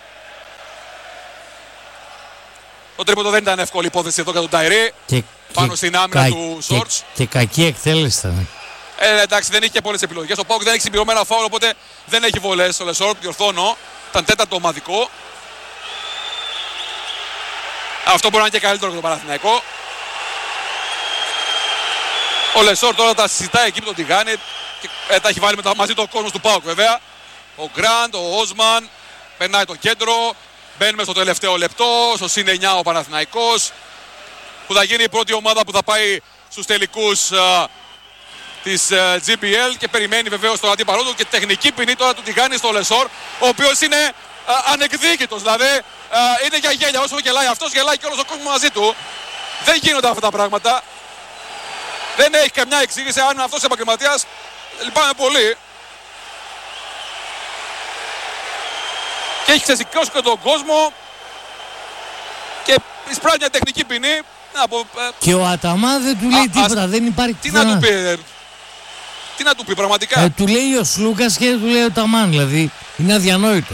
Το τρίποντο δεν ήταν εύκολη υπόθεση εδώ για τον Ταϊρή. Και, πάνω και, στην άμυνα κα, του Σόρτς. Και, και κακή εκτέλεση ήταν. Ε, εντάξει, δεν είχε και πολλές επιλογές. Ο ΠΑΟΚ δεν έχει συμπληρωμένα φάουλ, οπότε δεν έχει βολές. Ο Λεσόρ, διορθώνω, ήταν τέταρτο ομαδικό. Αυτό μπορεί να είναι και καλύτερο για τον Παναθηναϊκό. Ο Λεσόρ τώρα τα συζητάει εκεί με τον Τιγάνη και ε, τα έχει βάλει μετά μαζί το κόσμο του ΠΑΟΚ βέβαια. Ο Γκραντ, ο Όσμαν, περνάει το κέντρο. Μπαίνουμε στο τελευταίο λεπτό, στο συν εννιά ο Παναθηναϊκός, που θα γίνει η πρώτη ομάδα που θα πάει στους τελικούς α, της α, τζι μπι ελ και περιμένει βεβαίως τον αντίπαλό του και τεχνική ποινή τώρα του Τιγάνη στο Λεσόρ, ο οποίος είναι α, ανεκδίκητος, δηλαδή α, είναι για γέλια, όσο γελάει αυτός γελάει και όλος ο κόσμος μαζί του. Δεν γίνονται αυτά τα πράγματα, δεν έχει καμιά εξήγηση. Αν είναι αυτός επαγγελματίας, λυπάμαι πολύ. Και έχει ξεσηκώσει και τον κόσμο και εισπράττει μια τεχνική ποινή. Από, ε... Και ο Αταμά δεν του λέει α, τίποτα, ας... δεν υπάρχει τι να του πει, ε... τι να του πει πραγματικά. Ε, του λέει ο Σλούκας και του λέει ο Ταμάν, δηλαδή είναι αδιανόητο.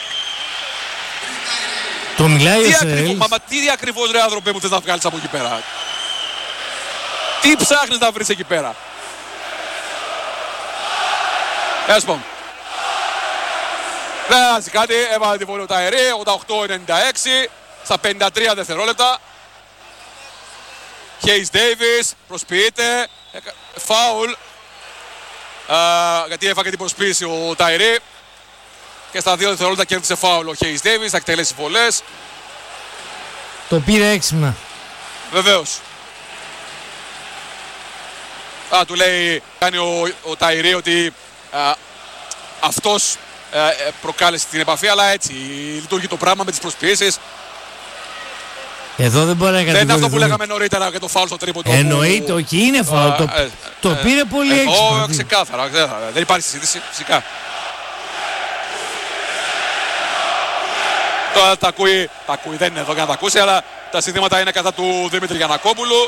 Το μιλάει τι ο ακριβώς, μα, μα τι ακριβώς ρε άνθρωπε μου θες να βγάλεις από εκεί πέρα. Τι ψάχνεις να βρεις εκεί πέρα. Ας πούμε. Δεν αλλάζει κάτι, έβαλε τη βολή ο Ταϊρή, ογδόντα οκτώ ενενήντα έξι, στα πενήντα τρία δευτερόλεπτα. Χέις Ντέιβις, προσποιείται, φάουλ, α, γιατί έφαγε την προσποίηση ο Ταϊρή. Και στα δύο δευτερόλεπτα κέρδισε φάουλ ο Χέις Ντέιβις, θα εκτελέσει βολές. Το πήρε έξυπνα. Βεβαίως. Α, του λέει, κάνει ο, ο Ταϊρή ότι α, αυτός ε, προκάλεσε την επαφή, αλλά έτσι λειτουργεί το πράγμα με τις προσποιήσεις. Εδώ δεν μπορεί να κατηγορηθεί. Δεν είναι αυτό που λέγαμε νωρίτερα για το φάουλ στο τρίποντο. Εννοείται, που... όχι είναι φάουλ. Uh, το uh, το uh, πήρε uh, πολύ uh, έξυπνα. Όχι, ξεκάθαρα, ξεκάθαρα. Δεν υπάρχει συζήτηση, φυσικά. Τώρα τα ακούει, τα ακούει, δεν είναι εδώ για να τα ακούσει, αλλά τα συνθήματα είναι κατά του Δημήτρη Γιαννακόπουλου.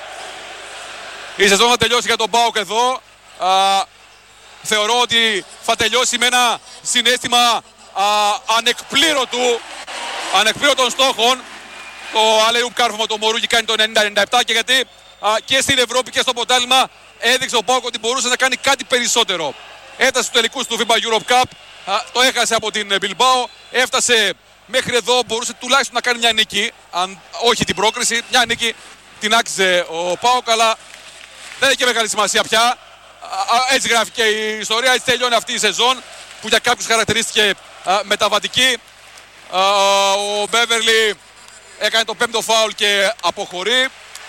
Η σεζόν θα τελειώσει για τον ΠΑΟΚ εδώ. Uh, θεωρώ ότι θα τελειώσει με ένα συναίσθημα α, ανεκπλήρωτου, ανεκπλήρωτων στόχων. Το Αλεούπ κάρφωμα το Μωρούγι κάνει το ενενήντα ενενήντα επτά και γιατί α, και στην Ευρώπη και στο ποτάλιμα έδειξε ο ΠΑΟΚ ότι μπορούσε να κάνει κάτι περισσότερο. Έφτασε στους τελικούς του φίμπα Europe Cup, α, το έχασε από την Bilbao, έφτασε μέχρι εδώ, μπορούσε τουλάχιστον να κάνει μια νίκη, αν όχι την πρόκριση, μια νίκη την άξιζε ο ΠΑΟΚ, αλλά δεν έχει και μεγάλη σημασία πια. Έτσι γράφει και η ιστορία, έτσι τελειώνει αυτή η σεζόν που για κάποιους χαρακτηρίστηκε α, μεταβατική. Α, ο Μπέβερλι έκανε το πέμπτο φάουλ και αποχωρεί.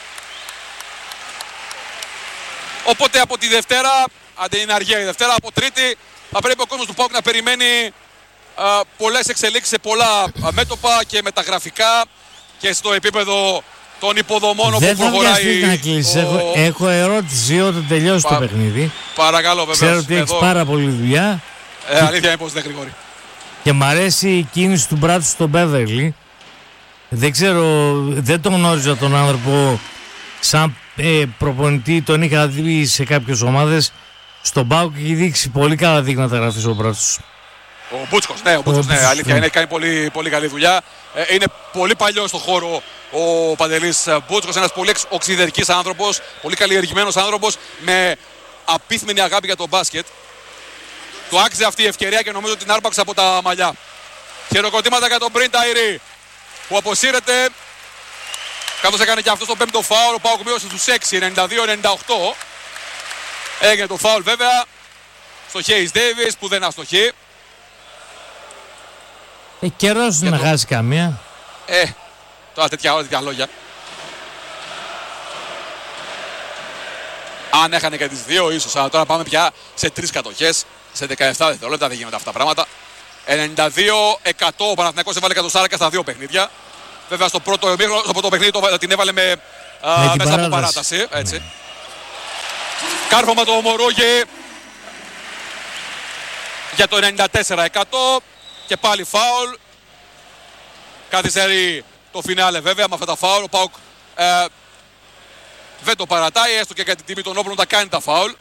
Οπότε από τη Δευτέρα, αντί είναι αργία η Δευτέρα, από Τρίτη θα πρέπει ο κόσμος του ΠΑΟΚ να περιμένει α, πολλές εξελίξεις σε πολλά μέτωπα και μεταγραφικά και στο επίπεδο των υποδομών όπου προχωράει. Να κλείσεις. Ο... Έχω, έχω ερώτηση όταν τελειώσει Πα... το παιχνίδι. Παρακαλώ, βεβαίως. Ξέρω ότι έχεις πάρα πολλή δουλειά. Ε, και... Αλήθεια είναι πως δεν γρηγορεί. Και μ' αρέσει η κίνηση του μπράτσου στον Μπέβερλι. Δεν ξέρω, δεν τον γνώριζα τον άνθρωπο σαν ε, προπονητή. Τον είχα δει σε κάποιες ομάδες. Στον ΠΑΟΚ έχει δείξει πολύ καλά δείγματα γραφής ο μπράτσος. Ο Μπούτσκος, ναι, ο Μπούτσκος, ναι, αλήθεια είναι, έχει κάνει πολύ, πολύ καλή δουλειά. Ε, είναι πολύ παλιό στο χώρο ο Παντελής Μπούτσκος, ένας πολύ οξυδερκής άνθρωπος, πολύ καλλιεργημένος άνθρωπος, με απίθμενη αγάπη για το μπάσκετ. Του άξιζε αυτή η ευκαιρία και νομίζω ότι την άρπαξε από τα μαλλιά. Χειροκροτήματα για τον Μπριν Ταϊρή που αποσύρεται καθώς έκανε και αυτό στο πέμπτο φάουλ. Ο ΠΑΟΚ μείωσε στους έξι, ενενήντα δύο ενενήντα οκτώ. Έγινε το φάουλ βέβαια στο Χέις Ντέιβις που δεν αστοχεί. Ε, καιρός να το... χάσει καμία. Ε, τώρα τέτοια ώρα, τέτοια λόγια. Αν έχανε και τις δύο ίσως, αλλά τώρα πάμε πια σε τρεις κατοχές, σε δεκαεπτά δευτερόλεπτα, δεν γίνονται αυτά τα πράγματα. ενενήντα δύο εκατό ο Παναθηναϊκός έβαλε εκατοστάρικα στα δύο παιχνίδια. Βέβαια στο πρώτο, στο πρώτο παιχνίδι το, την έβαλε με, α, με μέσα παράταση. από παράταση. Έτσι. Mm. Κάρφωμα το Μωρόγε για το ενενήντα τέσσερα εκατό και πάλι φάουλ. Καθυστερεί το φινάλε βέβαια με αυτά τα φάουλ. Ο ΠΑΟΚ ε, δεν το παρατάει, έστω και για την τιμή των όπλων τα κάνει τα φάουλ.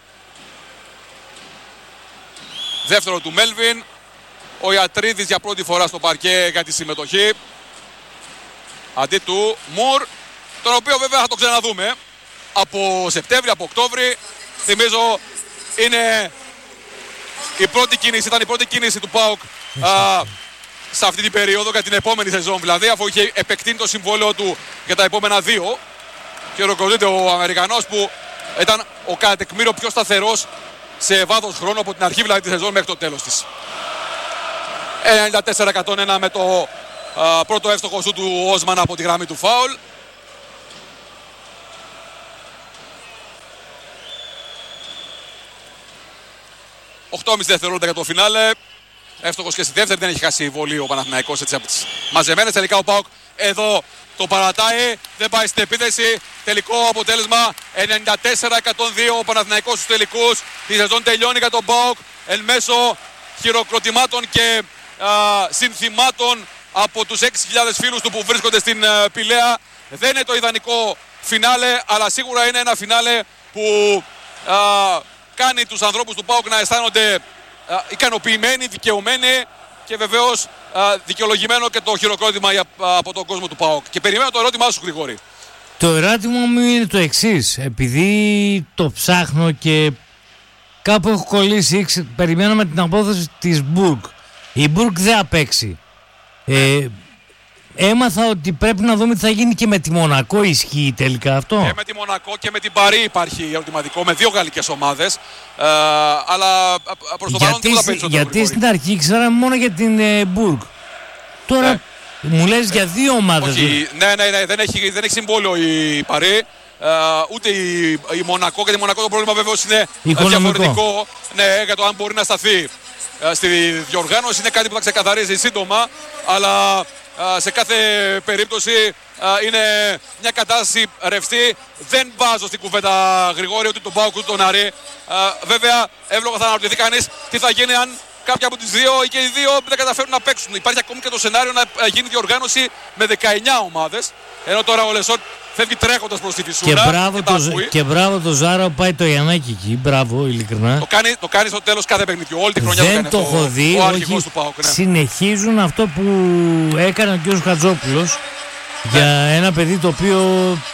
Δεύτερο του Μέλβιν. Ο Ιατρίδης για πρώτη φορά στο παρκέ για τη συμμετοχή. Αντί του Μουρ, τον οποίο βέβαια θα το ξαναδούμε από Σεπτέμβρη, από Οκτώβρη. Θυμίζω είναι η πρώτη κίνηση, ήταν η πρώτη κίνηση του ΠΑΟΚ α, σε αυτή την περίοδο για την επόμενη σεζόν δηλαδή, αφού είχε επεκτείνει το συμβόλαιο του για τα επόμενα δύο. Και χειροκροτείται ο Αμερικανός που ήταν ο κατά τεκμήριο πιο σταθερός σε βάθος χρόνου από την αρχή δηλαδή τη σεζόν μέχρι το τέλος της. ενενήντα τέσσερα εκατό ένα με το α, πρώτο εύστοχο σου του Όσμαν από τη γραμμή του φάουλ. οκτώ κόμμα πέντε δευτερόλεπτα για το φινάλε. Εύστοχος και στη δεύτερη, δεν έχει χάσει βολή ο Παναθηναϊκός έτσι από τις μαζεμένες. Τελικά ο ΠΑΟΚ εδώ το παρατάει, δεν πάει στην επίθεση. Τελικό αποτέλεσμα ενενήντα τέσσερα εκατόν δύο ο Παναθηναϊκός στους τελικούς. Η σεζόν τελειώνει για τον ΠΑΟΚ εν μέσω χειροκροτημάτων και α, συνθημάτων από τους έξι χιλιάδες φίλους του που βρίσκονται στην α, Πηλαία. Δεν είναι το ιδανικό φινάλε, αλλά σίγουρα είναι ένα φινάλε που α, κάνει τους ανθρώπους του ΠΑΟΚ να αισθάνονται α, ικανοποιημένοι, δικαιωμένοι και βεβαίως α, δικαιολογημένο και το χειροκρότημα για, α, από τον κόσμο του ΠΑΟΚ. Και περιμένω το ερώτημά σου, Γρηγόρη. Το ερώτημα μου είναι το εξής. Επειδή το ψάχνω και κάπου έχω κολλήσει, περιμένουμε την απόδοση της Μπουργκ. Η Μπουργκ δεν απέξει. Ε, έμαθα ότι πρέπει να δούμε τι θα γίνει και με τη Μονακό. Ισχύει τελικά αυτό? Και με τη Μονακό και με την Παρί υπάρχει ερωτηματικό, με δύο γαλλικές ομάδες. Ε, αλλά προς το παρόν δεν θα περισσότερο. Γιατί στην αρχή ξέραμε μόνο για την ε, Μπουργκ. Τώρα ναι. μου λες για δύο ομάδες. Όχι, ναι, ναι, ναι, δεν έχει, δεν έχει συμβόλαιο η Παρί. Uh, ούτε η, η Μονακό, και η Μονακό το πρόβλημα βεβαίως είναι οικονομικό. Διαφορετικό, ναι, για το αν μπορεί να σταθεί uh, στη διοργάνωση. Είναι κάτι που θα ξεκαθαρίζει σύντομα, αλλά uh, σε κάθε περίπτωση uh, είναι μια κατάσταση ρευστή. Δεν βάζω στην κουβέντα, Γρηγόρη, ούτε τον ΠΑΟΚ ούτε τον Άρη. Uh, βέβαια εύλογα θα αναρωτηθεί κανείς τι θα γίνει αν κάποια από τις δύο ή και οι δύο δεν καταφέρουν να παίξουν. Υπάρχει ακόμη και το σενάριο να γίνει διοργάνωση με δεκαεννιά ομάδες, ενώ τώρα ο Λεσόρ φεύγει τρέχοντας προς τη φυσούρα. Και μπράβο, και, το, και μπράβο το Ζάρα που πάει το Γιαννάκι εκεί. Μπράβο, ειλικρινά. Το κάνει, το κάνει στο τέλος κάθε παιχνιδιού. Όλη τη χρονιά δεν το κάνει το έχω δει. Ο αρχηγός του ΠΑΟΚ. Ναι. Συνεχίζουν αυτό που έκανε ο κ. Χατζόπουλος ναι. για ένα παιδί το οποίο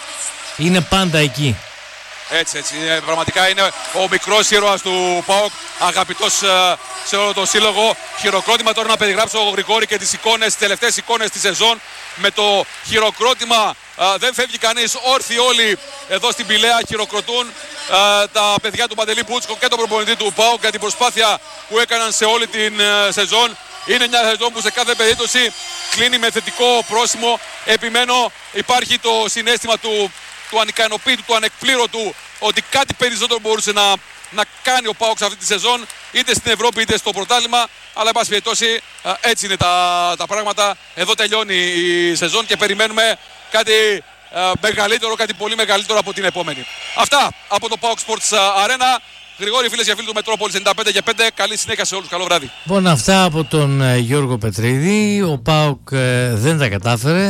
είναι πάντα εκεί. Έτσι, έτσι. Είναι, πραγματικά είναι ο μικρός ήρωας του ΠΑΟΚ, αγαπητός uh, σε όλο τον σύλλογο. Χειροκρότημα τώρα να περιγράψω ο Γρηγόρη και τις εικόνες, τις τελευταίες εικόνες της σεζόν. Με το χειροκρότημα uh, δεν φεύγει κανείς, όρθιοι όλοι εδώ στην Πηλαία χειροκροτούν uh, τα παιδιά του Παντελή Πούτσκο και τον προπονητή του ΠΑΟΚ για την προσπάθεια που έκαναν σε όλη την uh, σεζόν. Είναι μια σεζόν που σε κάθε περίπτωση κλείνει με θετικό πρόσημο. Επιμένω, υπάρχει το συναίσθημα του του ανικανοποίητου, του ανεκπλήρωτου, ότι κάτι περισσότερο μπορούσε να, να κάνει ο ΠΑΟΚ σε αυτή τη σεζόν, είτε στην Ευρώπη είτε στο πρωτάθλημα. Αλλά εν πάση περιπτώσει έτσι είναι τα, τα πράγματα. Εδώ τελειώνει η σεζόν και περιμένουμε κάτι α, μεγαλύτερο, κάτι πολύ μεγαλύτερο από την επόμενη. Αυτά από το ΠΑΟΚ Sports Arena. Γρηγόρη, φίλες και φίλοι του Μετρόπολης ενενήντα πέντε και πέντε. Καλή συνέχεια σε όλους. Καλό βράδυ. Λοιπόν, αυτά από τον ε, Γιώργο Πετρίδη. Ο ΠΑΟΚ ε, δεν τα κατάφερε,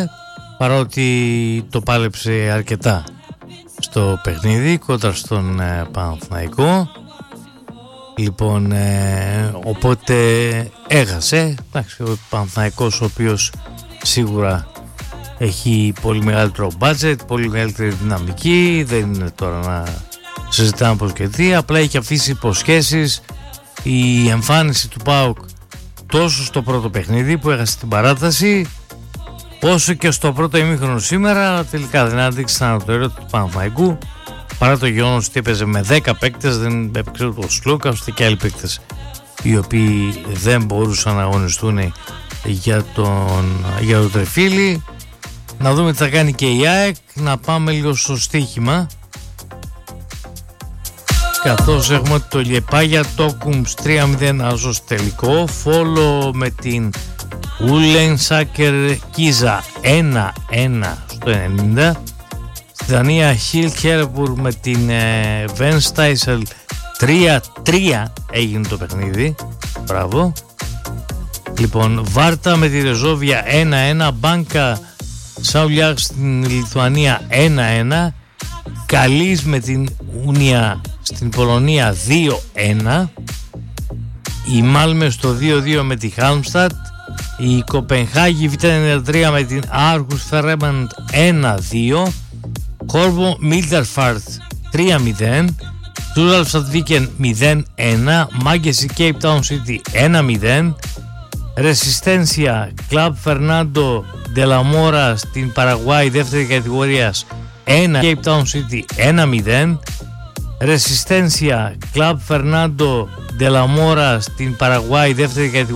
παρότι το πάλεψε αρκετά στο παιχνίδι κόντρα στον ε, Παναθηναϊκό. Λοιπόν, ε, οπότε έχασε. Εντάξει, ο Παναθηναϊκός, ο οποίος σίγουρα έχει πολύ μεγαλύτερο budget, πολύ μεγαλύτερη δυναμική, δεν είναι τώρα να συζητάμε πως και τι, απλά έχει αφήσει υποσχέσεις. Η εμφάνιση του ΠΑΟΚ τόσο στο πρώτο παιχνίδι που έχασε την παράταση, όσο και στο πρώτο ημίχρονο σήμερα. Τελικά δεν άντεξε τα ανατολικά του Παναθηναϊκού, παρά το γεγονός ότι έπαιζε με δέκα παίκτες, δεν έπαιξε ούτε ο Σλούκα ούτε και άλλοι παίκτες οι οποίοι δεν μπορούσαν να αγωνιστούν για τον, για τον Τρεφίλη. Να δούμε τι θα κάνει και η ΑΕΚ. Να πάμε λίγο στο στοίχημα, καθώς έχουμε το Λιεπάγια Τόκουμς τρία μηδέν άσος τελικό, Φόλο με την Ούλεν Σάκερ Κίζα ένα ένα στο ενενήντα, στη Δανία Χιλ Χέρεπουρ με την ε, Βεν Στάισελ τρία τρία έγινε το παιχνίδι, μπράβο. Λοιπόν, Βάρτα με τη Ρεζόβια ένα ένα, Μπάνκα Σαουλιάκ στην Λιθουανία ένα ένα, Καλής με την Ούνια στην Πολωνία δύο ένα, η Μάλμε στο δύο δύο με τη Χάλμστατ, η Κοπενχάγη Β' τρία με την Άργους Φερέμαντ ένα δύο, Κόρβο Μίλτερφαρτ τρία μηδέν, Τούραλφστατ Βίκεν μηδέν ένα, Μάγκεση Cape Town City ένα μηδέν, Ρεσιστένσια Κλαμπ Φερνάντο Ντελαμόρα στην Παραγουάη δεύτερη κατηγορία ένα, Cape Town City ένα μηδέν, Ρεσιστένσια Κλαμπ Φερνάντο Ντελαμόρα στην Παραγουάη δεύτερη κατηγορία